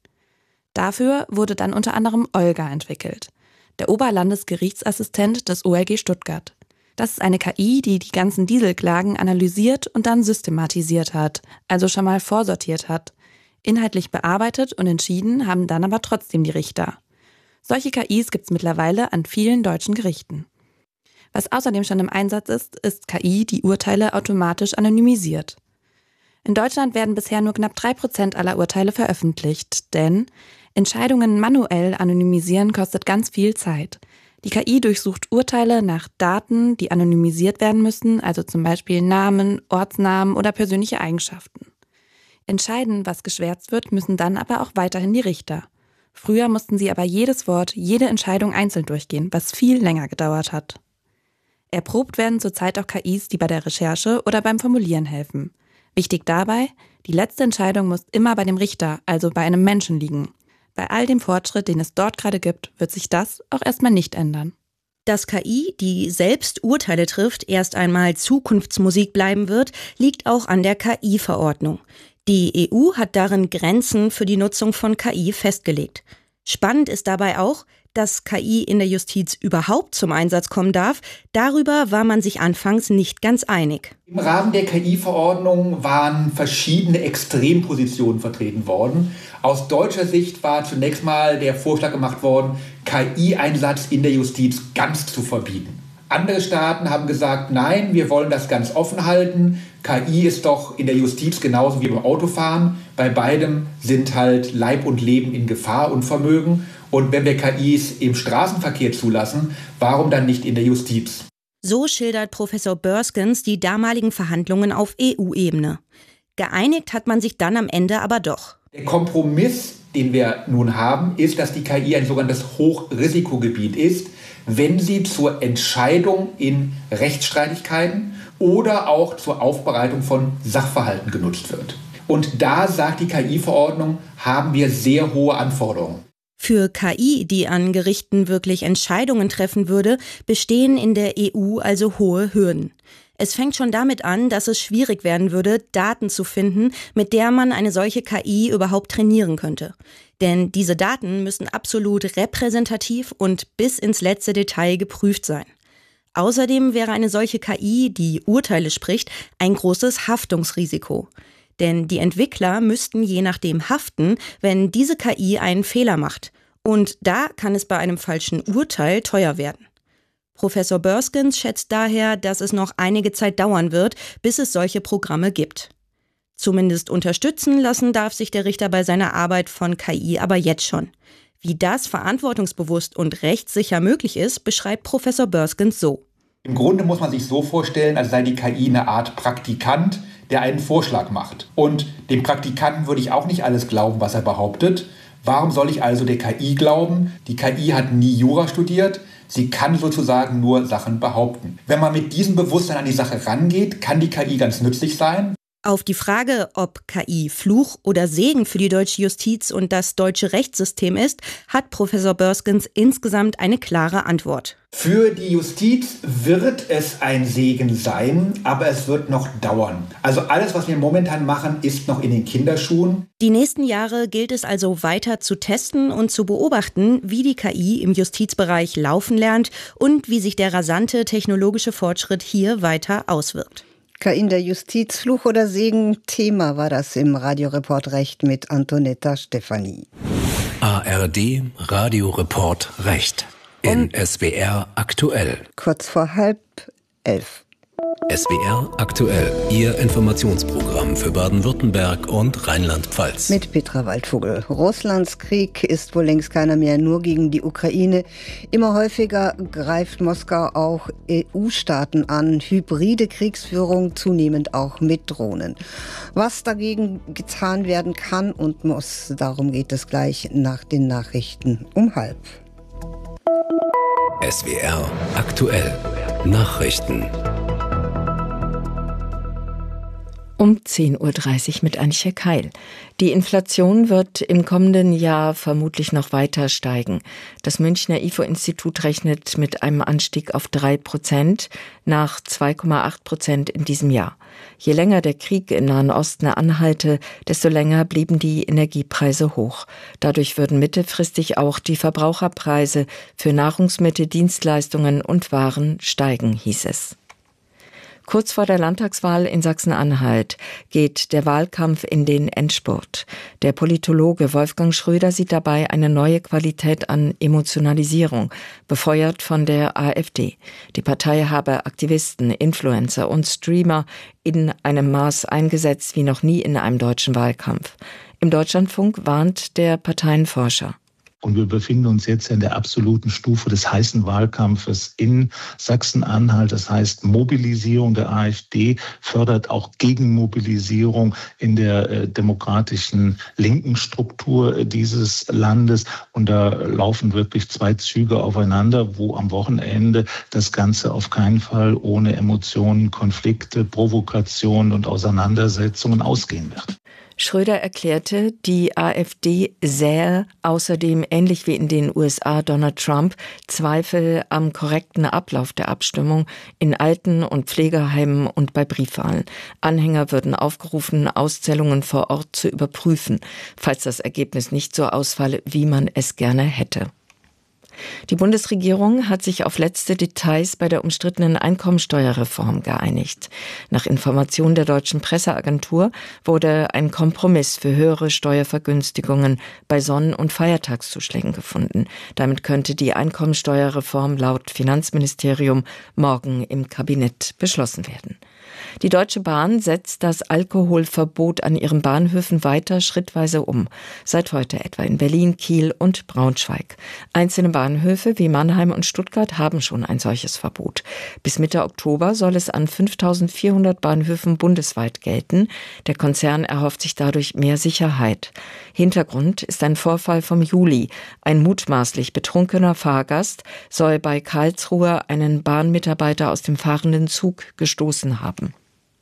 Dafür wurde dann unter anderem Olga entwickelt, der Oberlandesgerichtsassistent des OLG Stuttgart. Das ist eine KI, die die ganzen Dieselklagen analysiert und dann systematisiert hat, also schon mal vorsortiert hat. Inhaltlich bearbeitet und entschieden haben dann aber trotzdem die Richter. Solche KIs gibt es mittlerweile an vielen deutschen Gerichten. Was außerdem schon im Einsatz ist KI, die Urteile automatisch anonymisiert. In Deutschland werden bisher nur knapp 3% aller Urteile veröffentlicht, denn Entscheidungen manuell anonymisieren kostet ganz viel Zeit. Die KI durchsucht Urteile nach Daten, die anonymisiert werden müssen, also zum Beispiel Namen, Ortsnamen oder persönliche Eigenschaften. Entscheiden, was geschwärzt wird, müssen dann aber auch weiterhin die Richter. Früher mussten sie aber jedes Wort, jede Entscheidung einzeln durchgehen, was viel länger gedauert hat. Erprobt werden zurzeit auch KIs, die bei der Recherche oder beim Formulieren helfen. Wichtig dabei, die letzte Entscheidung muss immer bei dem Richter, also bei einem Menschen liegen. Bei all dem Fortschritt, den es dort gerade gibt, wird sich das auch erstmal nicht ändern. Dass KI, die selbst Urteile trifft, erst einmal Zukunftsmusik bleiben wird, liegt auch an der KI-Verordnung. Die EU hat darin Grenzen für die Nutzung von KI festgelegt. Spannend ist dabei auch, dass KI in der Justiz überhaupt zum Einsatz kommen darf. Darüber war man sich anfangs nicht ganz einig. Im Rahmen der KI-Verordnung waren verschiedene Extrempositionen vertreten worden. Aus deutscher Sicht war zunächst mal der Vorschlag gemacht worden, KI-Einsatz in der Justiz ganz zu verbieten. Andere Staaten haben gesagt, nein, wir wollen das ganz offen halten. KI ist doch in der Justiz genauso wie beim Autofahren. Bei beidem sind halt Leib und Leben in Gefahr und Vermögen. Und wenn wir KIs im Straßenverkehr zulassen, warum dann nicht in der Justiz? So schildert Professor Börskens die damaligen Verhandlungen auf EU-Ebene. Geeinigt hat man sich dann am Ende aber doch. Der Kompromiss, den wir nun haben, ist, dass die KI ein sogenanntes Hochrisikogebiet ist, wenn sie zur Entscheidung in Rechtsstreitigkeiten oder auch zur Aufbereitung von Sachverhalten genutzt wird. Und da sagt die KI-Verordnung, haben wir sehr hohe Anforderungen. Für KI, die an Gerichten wirklich Entscheidungen treffen würde, bestehen in der EU also hohe Hürden. Es fängt schon damit an, dass es schwierig werden würde, Daten zu finden, mit der man eine solche KI überhaupt trainieren könnte. Denn diese Daten müssen absolut repräsentativ und bis ins letzte Detail geprüft sein. Außerdem wäre eine solche KI, die Urteile spricht, ein großes Haftungsrisiko. Denn die Entwickler müssten je nachdem haften, wenn diese KI einen Fehler macht. Und da kann es bei einem falschen Urteil teuer werden. Professor Börskens schätzt daher, dass es noch einige Zeit dauern wird, bis es solche Programme gibt. Zumindest unterstützen lassen darf sich der Richter bei seiner Arbeit von KI aber jetzt schon. Wie das verantwortungsbewusst und rechtssicher möglich ist, beschreibt Professor Börskens so. Im Grunde muss man sich so vorstellen, als sei die KI eine Art Praktikant, der einen Vorschlag macht. Und dem Praktikanten würde ich auch nicht alles glauben, was er behauptet. Warum soll ich also der KI glauben? Die KI hat nie Jura studiert. Sie kann sozusagen nur Sachen behaupten. Wenn man mit diesem Bewusstsein an die Sache rangeht, kann die KI ganz nützlich sein. Auf die Frage, ob KI Fluch oder Segen für die deutsche Justiz und das deutsche Rechtssystem ist, hat Professor Börskens insgesamt eine klare Antwort. Für die Justiz wird es ein Segen sein, aber es wird noch dauern. Also alles, was wir momentan machen, ist noch in den Kinderschuhen. Die nächsten Jahre gilt es also weiter zu testen und zu beobachten, wie die KI im Justizbereich laufen lernt und wie sich der rasante technologische Fortschritt hier weiter auswirkt. KI in der Justiz, Fluch oder Segen, Thema war das im Radioreport Recht mit Antonetta Stefani. ARD Radioreport Recht in SWR aktuell. Kurz vor 10:30. SWR aktuell, Ihr Informationsprogramm für Baden-Württemberg und Rheinland-Pfalz. Mit Petra Waldvogel. Russlands Krieg ist wohl längst keiner mehr nur gegen die Ukraine. Immer häufiger greift Moskau auch EU-Staaten an. Hybride Kriegsführung, zunehmend auch mit Drohnen. Was dagegen getan werden kann und muss, darum geht es gleich nach den Nachrichten um 12:30. SWR aktuell, Nachrichten. Um 10:30 Uhr mit Antje Keil. Die Inflation wird im kommenden Jahr vermutlich noch weiter steigen. Das Münchner IFO-Institut rechnet mit einem Anstieg auf 3% nach 2,8% in diesem Jahr. Je länger der Krieg im Nahen Osten anhalte, desto länger blieben die Energiepreise hoch. Dadurch würden mittelfristig auch die Verbraucherpreise für Nahrungsmittel, Dienstleistungen und Waren steigen, hieß es. Kurz vor der Landtagswahl in Sachsen-Anhalt geht der Wahlkampf in den Endspurt. Der Politologe Wolfgang Schröder sieht dabei eine neue Qualität an Emotionalisierung, befeuert von der AfD. Die Partei habe Aktivisten, Influencer und Streamer in einem Maß eingesetzt wie noch nie in einem deutschen Wahlkampf. Im Deutschlandfunk warnt der Parteienforscher. Und wir befinden uns jetzt in der absoluten Stufe des heißen Wahlkampfes in Sachsen-Anhalt. Das heißt, Mobilisierung der AfD fördert auch Gegenmobilisierung in der demokratischen linken Struktur dieses Landes. Und da laufen wirklich zwei Züge aufeinander, wo am Wochenende das Ganze auf keinen Fall ohne Emotionen, Konflikte, Provokationen und Auseinandersetzungen ausgehen wird. Schröder erklärte, die AfD sähe außerdem, ähnlich wie in den USA Donald Trump, Zweifel am korrekten Ablauf der Abstimmung in Alten- und Pflegeheimen und bei Briefwahlen. Anhänger würden aufgerufen, Auszählungen vor Ort zu überprüfen, falls das Ergebnis nicht so ausfalle, wie man es gerne hätte. Die Bundesregierung hat sich auf letzte Details bei der umstrittenen Einkommensteuerreform geeinigt. Nach Informationen der Deutschen Presseagentur wurde ein Kompromiss für höhere Steuervergünstigungen bei Sonnen- und Feiertagszuschlägen gefunden. Damit könnte die Einkommensteuerreform laut Finanzministerium morgen im Kabinett beschlossen werden. Die Deutsche Bahn setzt das Alkoholverbot an ihren Bahnhöfen weiter schrittweise um. Seit heute etwa in Berlin, Kiel und Braunschweig. Einzelne Bahnhöfe wie Mannheim und Stuttgart haben schon ein solches Verbot. Bis Mitte Oktober soll es an 5.400 Bahnhöfen bundesweit gelten. Der Konzern erhofft sich dadurch mehr Sicherheit. Hintergrund ist ein Vorfall vom Juli. Ein mutmaßlich betrunkener Fahrgast soll bei Karlsruhe einen Bahnmitarbeiter aus dem fahrenden Zug gestoßen haben.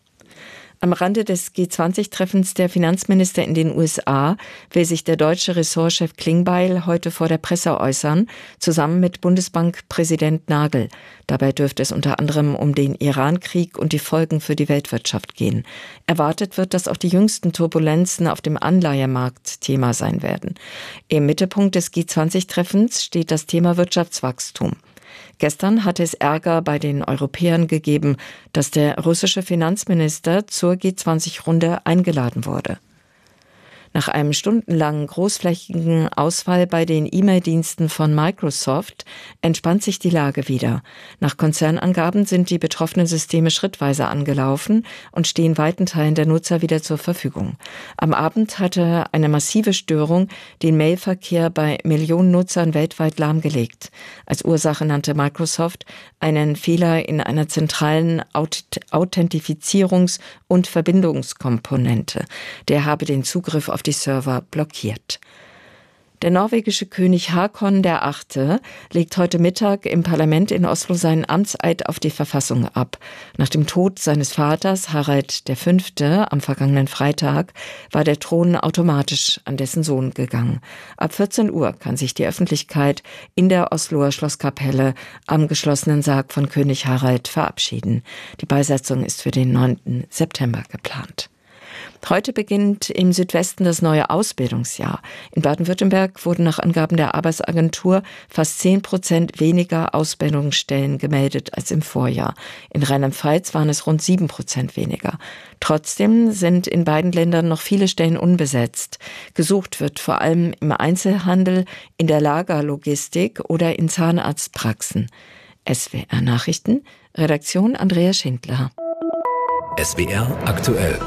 Am Rande des G20-Treffens der Finanzminister in den USA will sich der deutsche Ressortchef Klingbeil heute vor der Presse äußern, zusammen mit Bundesbankpräsident Nagel. Dabei dürfte es unter anderem um den Iran-Krieg und die Folgen für die Weltwirtschaft gehen. Erwartet wird, dass auch die jüngsten Turbulenzen auf dem Anleihemarkt Thema sein werden. Im Mittelpunkt des G20-Treffens steht das Thema Wirtschaftswachstum. Gestern hatte es Ärger bei den Europäern gegeben, dass der russische Finanzminister zur G20-Runde eingeladen wurde. Nach einem stundenlangen großflächigen Ausfall bei den E-Mail-Diensten von Microsoft entspannt sich die Lage wieder. Nach Konzernangaben sind die betroffenen Systeme schrittweise angelaufen und stehen weiten Teilen der Nutzer wieder zur Verfügung. Am Abend hatte eine massive Störung den Mailverkehr bei Millionen Nutzern weltweit lahmgelegt. Als Ursache nannte Microsoft einen Fehler in einer zentralen Authentifizierungs- und Verbindungskomponente. Der habe den Zugriff auf die Server blockiert. Der norwegische König Haakon VIII. Legt heute Mittag im Parlament in Oslo seinen Amtseid auf die Verfassung ab. Nach dem Tod seines Vaters Harald V. am vergangenen Freitag war der Thron automatisch an dessen Sohn gegangen. Ab 14 Uhr kann sich die Öffentlichkeit in der Osloer Schlosskapelle am geschlossenen Sarg von König Harald verabschieden. Die Beisetzung ist für den 9. September geplant. Heute beginnt im Südwesten das neue Ausbildungsjahr. In Baden-Württemberg wurden nach Angaben der Arbeitsagentur fast 10% weniger Ausbildungsstellen gemeldet als im Vorjahr. In Rheinland-Pfalz waren es rund 7% weniger. Trotzdem sind in beiden Ländern noch viele Stellen unbesetzt. Gesucht wird vor allem im Einzelhandel, in der Lagerlogistik oder in Zahnarztpraxen. SWR Nachrichten, Redaktion Andrea Schindler. SWR aktuell.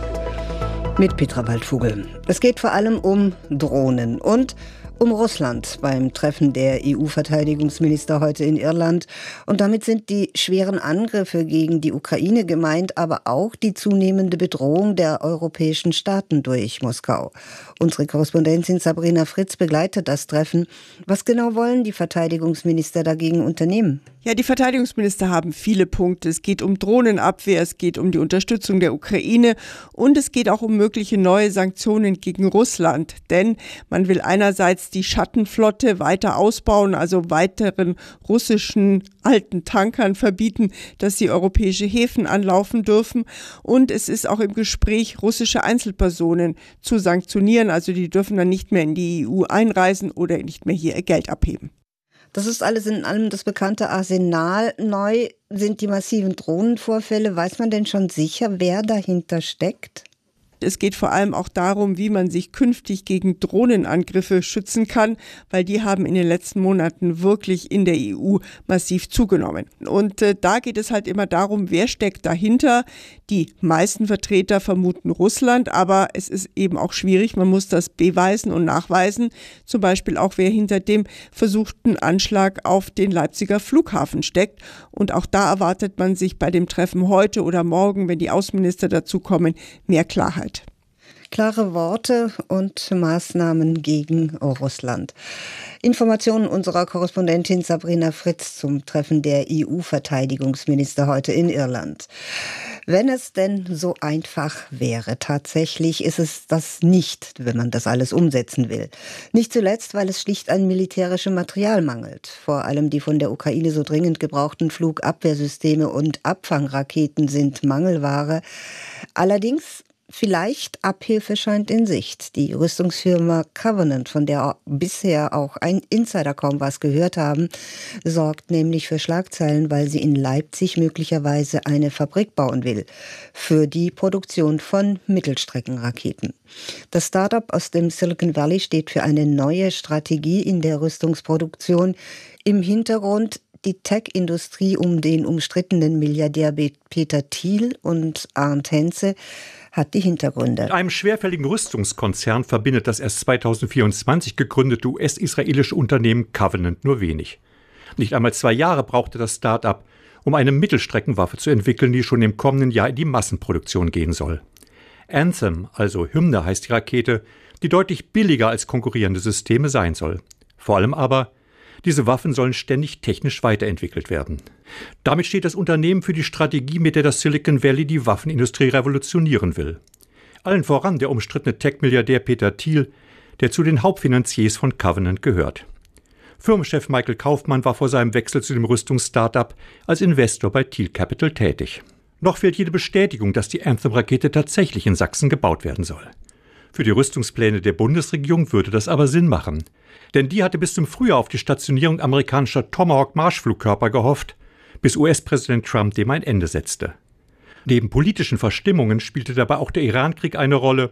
Mit Petra Waldvogel. Es geht vor allem um Drohnen und um Russland beim Treffen der EU-Verteidigungsminister heute in Irland. Und damit sind die schweren Angriffe gegen die Ukraine gemeint, aber auch die zunehmende Bedrohung der europäischen Staaten durch Moskau. Unsere Korrespondentin Sabrina Fritz begleitet das Treffen. Was genau wollen die Verteidigungsminister dagegen unternehmen? Ja, die Verteidigungsminister haben viele Punkte. Es geht um Drohnenabwehr, es geht um die Unterstützung der Ukraine und es geht auch um mögliche neue Sanktionen gegen Russland. Denn man will einerseits die Schattenflotte weiter ausbauen, also weiteren russischen alten Tankern verbieten, dass sie europäische Häfen anlaufen dürfen. Und es ist auch im Gespräch, russische Einzelpersonen zu sanktionieren. Also die dürfen dann nicht mehr in die EU einreisen oder nicht mehr hier ihr Geld abheben. Das ist alles in allem das bekannte Arsenal. Neu sind die massiven Drohnenvorfälle. Weiß man denn schon sicher, wer dahinter steckt? Es geht vor allem auch darum, wie man sich künftig gegen Drohnenangriffe schützen kann, weil die haben in den letzten Monaten wirklich in der EU massiv zugenommen. Und da geht es halt immer darum, wer steckt dahinter. Die meisten Vertreter vermuten Russland, aber es ist eben auch schwierig. Man muss das beweisen und nachweisen. Zum Beispiel auch, wer hinter dem versuchten Anschlag auf den Leipziger Flughafen steckt. Und auch da erwartet man sich bei dem Treffen heute oder morgen, wenn die Außenminister dazu kommen, mehr Klarheit. Klare Worte und Maßnahmen gegen Russland. Informationen unserer Korrespondentin Sabrina Fritz zum Treffen der EU-Verteidigungsminister heute in Irland. Wenn es denn so einfach wäre, tatsächlich ist es das nicht, wenn man das alles umsetzen will. Nicht zuletzt, weil es schlicht an militärischem Material mangelt. Vor allem die von der Ukraine so dringend gebrauchten Flugabwehrsysteme und Abfangraketen sind Mangelware. Allerdings vielleicht Abhilfe scheint in Sicht. Die Rüstungsfirma Covenant, von der bisher auch ein Insider kaum was gehört haben, sorgt nämlich für Schlagzeilen, weil sie in Leipzig möglicherweise eine Fabrik bauen will für die Produktion von Mittelstreckenraketen. Das Startup aus dem Silicon Valley steht für eine neue Strategie in der Rüstungsproduktion. Im Hintergrund die Tech-Industrie um den umstrittenen Milliardär Peter Thiel und Arndt Henze hat die Hintergründe. Mit einem schwerfälligen Rüstungskonzern verbindet das erst 2024 gegründete US-israelische Unternehmen Covenant nur wenig. Nicht einmal 2 Jahre brauchte das Start-up, um eine Mittelstreckenwaffe zu entwickeln, die schon im kommenden Jahr in die Massenproduktion gehen soll. Anthem, also Hymne heißt die Rakete, die deutlich billiger als konkurrierende Systeme sein soll. Vor allem aber, diese Waffen sollen ständig technisch weiterentwickelt werden. Damit steht das Unternehmen für die Strategie, mit der das Silicon Valley die Waffenindustrie revolutionieren will. Allen voran der umstrittene Tech-Milliardär Peter Thiel, der zu den Hauptfinanziers von Covenant gehört. Firmenchef Michael Kaufmann war vor seinem Wechsel zu dem Rüstungsstartup als Investor bei Thiel Capital tätig. Noch fehlt jede Bestätigung, dass die Anthem-Rakete tatsächlich in Sachsen gebaut werden soll. Für die Rüstungspläne der Bundesregierung würde das aber Sinn machen. Denn die hatte bis zum Frühjahr auf die Stationierung amerikanischer Tomahawk-Marschflugkörper gehofft, bis US-Präsident Trump dem ein Ende setzte. Neben politischen Verstimmungen spielte dabei auch der Iran-Krieg eine Rolle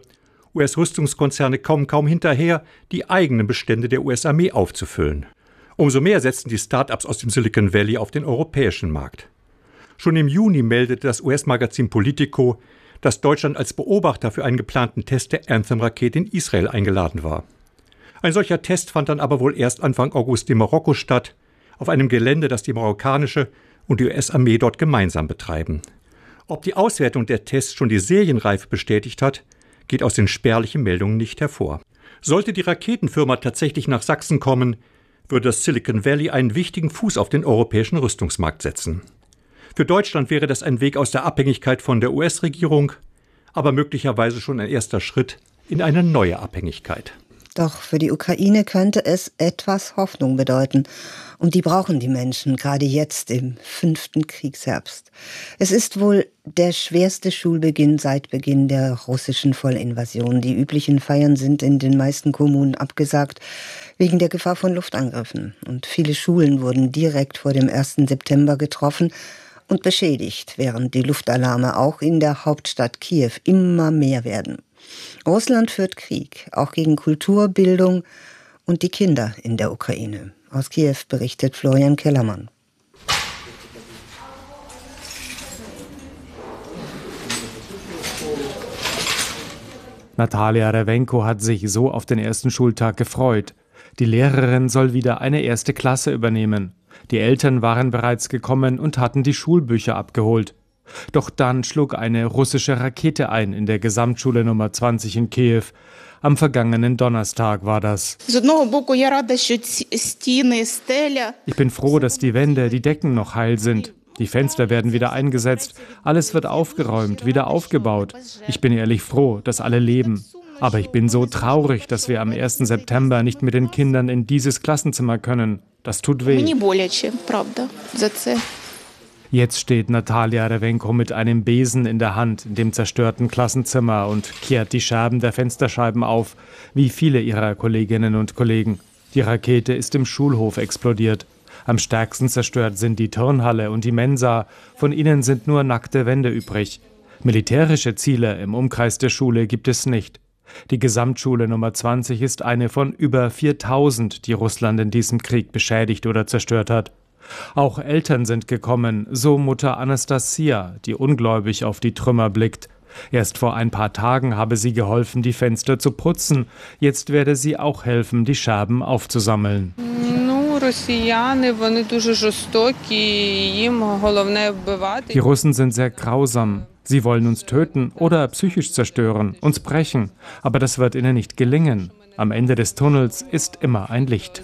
US-Rüstungskonzerne kommen kaum hinterher, die eigenen Bestände der US-Armee aufzufüllen. Umso mehr setzen die Start-ups aus dem Silicon Valley auf den europäischen Markt. Schon im Juni meldete das US-Magazin Politico, dass Deutschland als Beobachter für einen geplanten Test der Anthem-Rakete in Israel eingeladen war. Ein solcher Test fand dann aber wohl erst Anfang August in Marokko statt, auf einem Gelände, das die marokkanische und die US-Armee dort gemeinsam betreiben. Ob die Auswertung der Tests schon die Serienreife bestätigt hat, geht aus den spärlichen Meldungen nicht hervor. Sollte die Raketenfirma tatsächlich nach Sachsen kommen, würde das Silicon Valley einen wichtigen Fuß auf den europäischen Rüstungsmarkt setzen. Für Deutschland wäre das ein Weg aus der Abhängigkeit von der US-Regierung, aber möglicherweise schon ein erster Schritt in eine neue Abhängigkeit. Doch für die Ukraine könnte es etwas Hoffnung bedeuten. Und die brauchen die Menschen, gerade jetzt im 5. Kriegsherbst. Es ist wohl der schwerste Schulbeginn seit Beginn der russischen Vollinvasion. Die üblichen Feiern sind in den meisten Kommunen abgesagt, wegen der Gefahr von Luftangriffen. Und viele Schulen wurden direkt vor dem 1. September getroffen und beschädigt, während die Luftalarme auch in der Hauptstadt Kiew immer mehr werden. Russland führt Krieg, auch gegen Kultur, Bildung und die Kinder in der Ukraine. Aus Kiew berichtet Florian Kellermann. Natalia Rewenko hat sich so auf den ersten Schultag gefreut. Die Lehrerin soll wieder eine erste Klasse übernehmen. Die Eltern waren bereits gekommen und hatten die Schulbücher abgeholt. Doch dann schlug eine russische Rakete ein in der Gesamtschule Nummer 20 in Kiew. Am vergangenen Donnerstag war das. Ich bin froh, dass die Wände, die Decken noch heil sind. Die Fenster werden wieder eingesetzt, alles wird aufgeräumt, wieder aufgebaut. Ich bin ehrlich froh, dass alle leben. Aber ich bin so traurig, dass wir am 1. September nicht mit den Kindern in dieses Klassenzimmer können. Das tut weh. Jetzt steht Natalia Rewenko mit einem Besen in der Hand in dem zerstörten Klassenzimmer und kehrt die Scherben der Fensterscheiben auf, wie viele ihrer Kolleginnen und Kollegen. Die Rakete ist im Schulhof explodiert. Am stärksten zerstört sind die Turnhalle und die Mensa. Von ihnen sind nur nackte Wände übrig. Militärische Ziele im Umkreis der Schule gibt es nicht. Die Gesamtschule Nummer 20 ist eine von über 4000, die Russland in diesem Krieg beschädigt oder zerstört hat. Auch Eltern sind gekommen, so Mutter Anastasia, die ungläubig auf die Trümmer blickt. Erst vor ein paar Tagen habe sie geholfen, die Fenster zu putzen. Jetzt werde sie auch helfen, die Scherben aufzusammeln. Die Russen sind sehr grausam. Sie wollen uns töten oder psychisch zerstören, uns brechen. Aber das wird ihnen nicht gelingen. Am Ende des Tunnels ist immer ein Licht.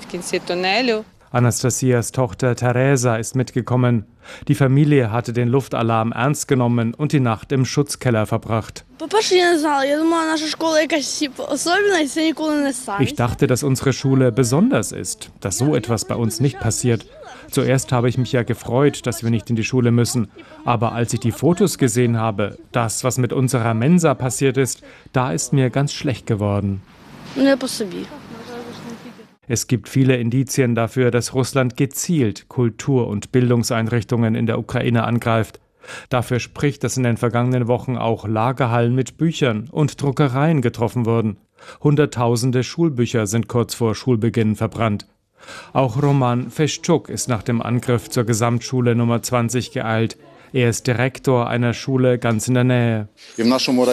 Anastasias Tochter Teresa ist mitgekommen. Die Familie hatte den Luftalarm ernst genommen und die Nacht im Schutzkeller verbracht. Ich dachte, dass unsere Schule besonders ist, dass so etwas bei uns nicht passiert. Zuerst habe ich mich ja gefreut, dass wir nicht in die Schule müssen. Aber als ich die Fotos gesehen habe, das, was mit unserer Mensa passiert ist, da ist mir ganz schlecht geworden. Es gibt viele Indizien dafür, dass Russland gezielt Kultur- und Bildungseinrichtungen in der Ukraine angreift. Dafür spricht, dass in den vergangenen Wochen auch Lagerhallen mit Büchern und Druckereien getroffen wurden. Hunderttausende Schulbücher sind kurz vor Schulbeginn verbrannt. Auch Roman Feschuk ist nach dem Angriff zur Gesamtschule Nummer 20 geeilt. Er ist Direktor einer Schule ganz in der Nähe. In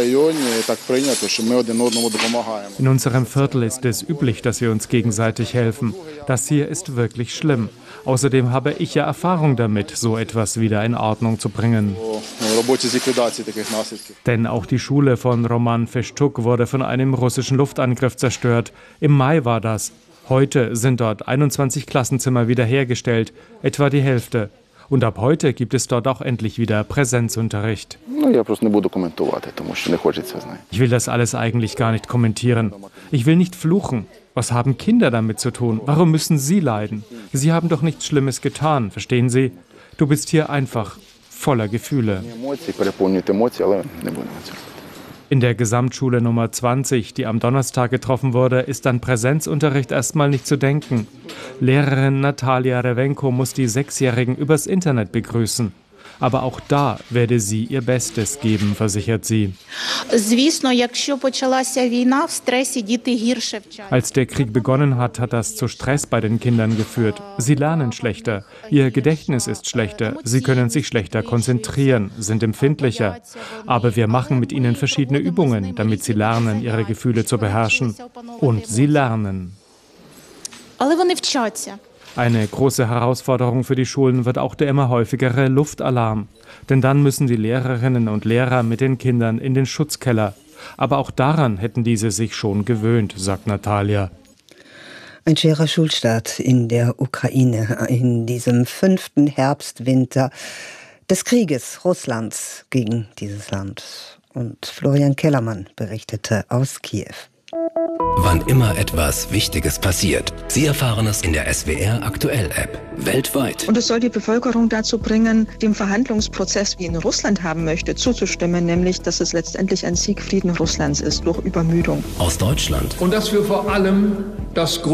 unserem Viertel ist es üblich, dass wir uns gegenseitig helfen. Das hier ist wirklich schlimm. Außerdem habe ich ja Erfahrung damit, so etwas wieder in Ordnung zu bringen. Denn auch die Schule von Roman Feschuk wurde von einem russischen Luftangriff zerstört. Im Mai war das. Heute sind dort 21 Klassenzimmer wiederhergestellt, etwa die Hälfte. Und ab heute gibt es dort auch endlich wieder Präsenzunterricht. Ich will das alles eigentlich gar nicht kommentieren. Ich will nicht fluchen. Was haben Kinder damit zu tun? Warum müssen sie leiden? Sie haben doch nichts Schlimmes getan, verstehen Sie? Du bist hier einfach voller Gefühle. In der Gesamtschule Nummer 20, die am Donnerstag getroffen wurde, ist an Präsenzunterricht erstmal nicht zu denken. Lehrerin Natalia Rewenko muss die Sechsjährigen übers Internet begrüßen. Aber auch da werde sie ihr Bestes geben, versichert sie. Als der Krieg begonnen hat, hat das zu Stress bei den Kindern geführt. Sie lernen schlechter, ihr Gedächtnis ist schlechter, sie können sich schlechter konzentrieren, sind empfindlicher. Aber wir machen mit ihnen verschiedene Übungen, damit sie lernen, ihre Gefühle zu beherrschen. Und sie lernen. Eine große Herausforderung für die Schulen wird auch der immer häufigere Luftalarm. Denn dann müssen die Lehrerinnen und Lehrer mit den Kindern in den Schutzkeller. Aber auch daran hätten diese sich schon gewöhnt, sagt Natalia. Ein schwerer Schulstart in der Ukraine in diesem 5. Herbstwinter des Krieges Russlands gegen dieses Land. Und Florian Kellermann berichtete aus Kiew. Wann immer etwas Wichtiges passiert, Sie erfahren es in der SWR Aktuell App. Weltweit. Und es soll die Bevölkerung dazu bringen, dem Verhandlungsprozess, wie ihn Russland haben möchte, zuzustimmen, nämlich, dass es letztendlich ein Siegfrieden Russlands ist durch Übermüdung. Aus Deutschland. Und dass wir vor allem das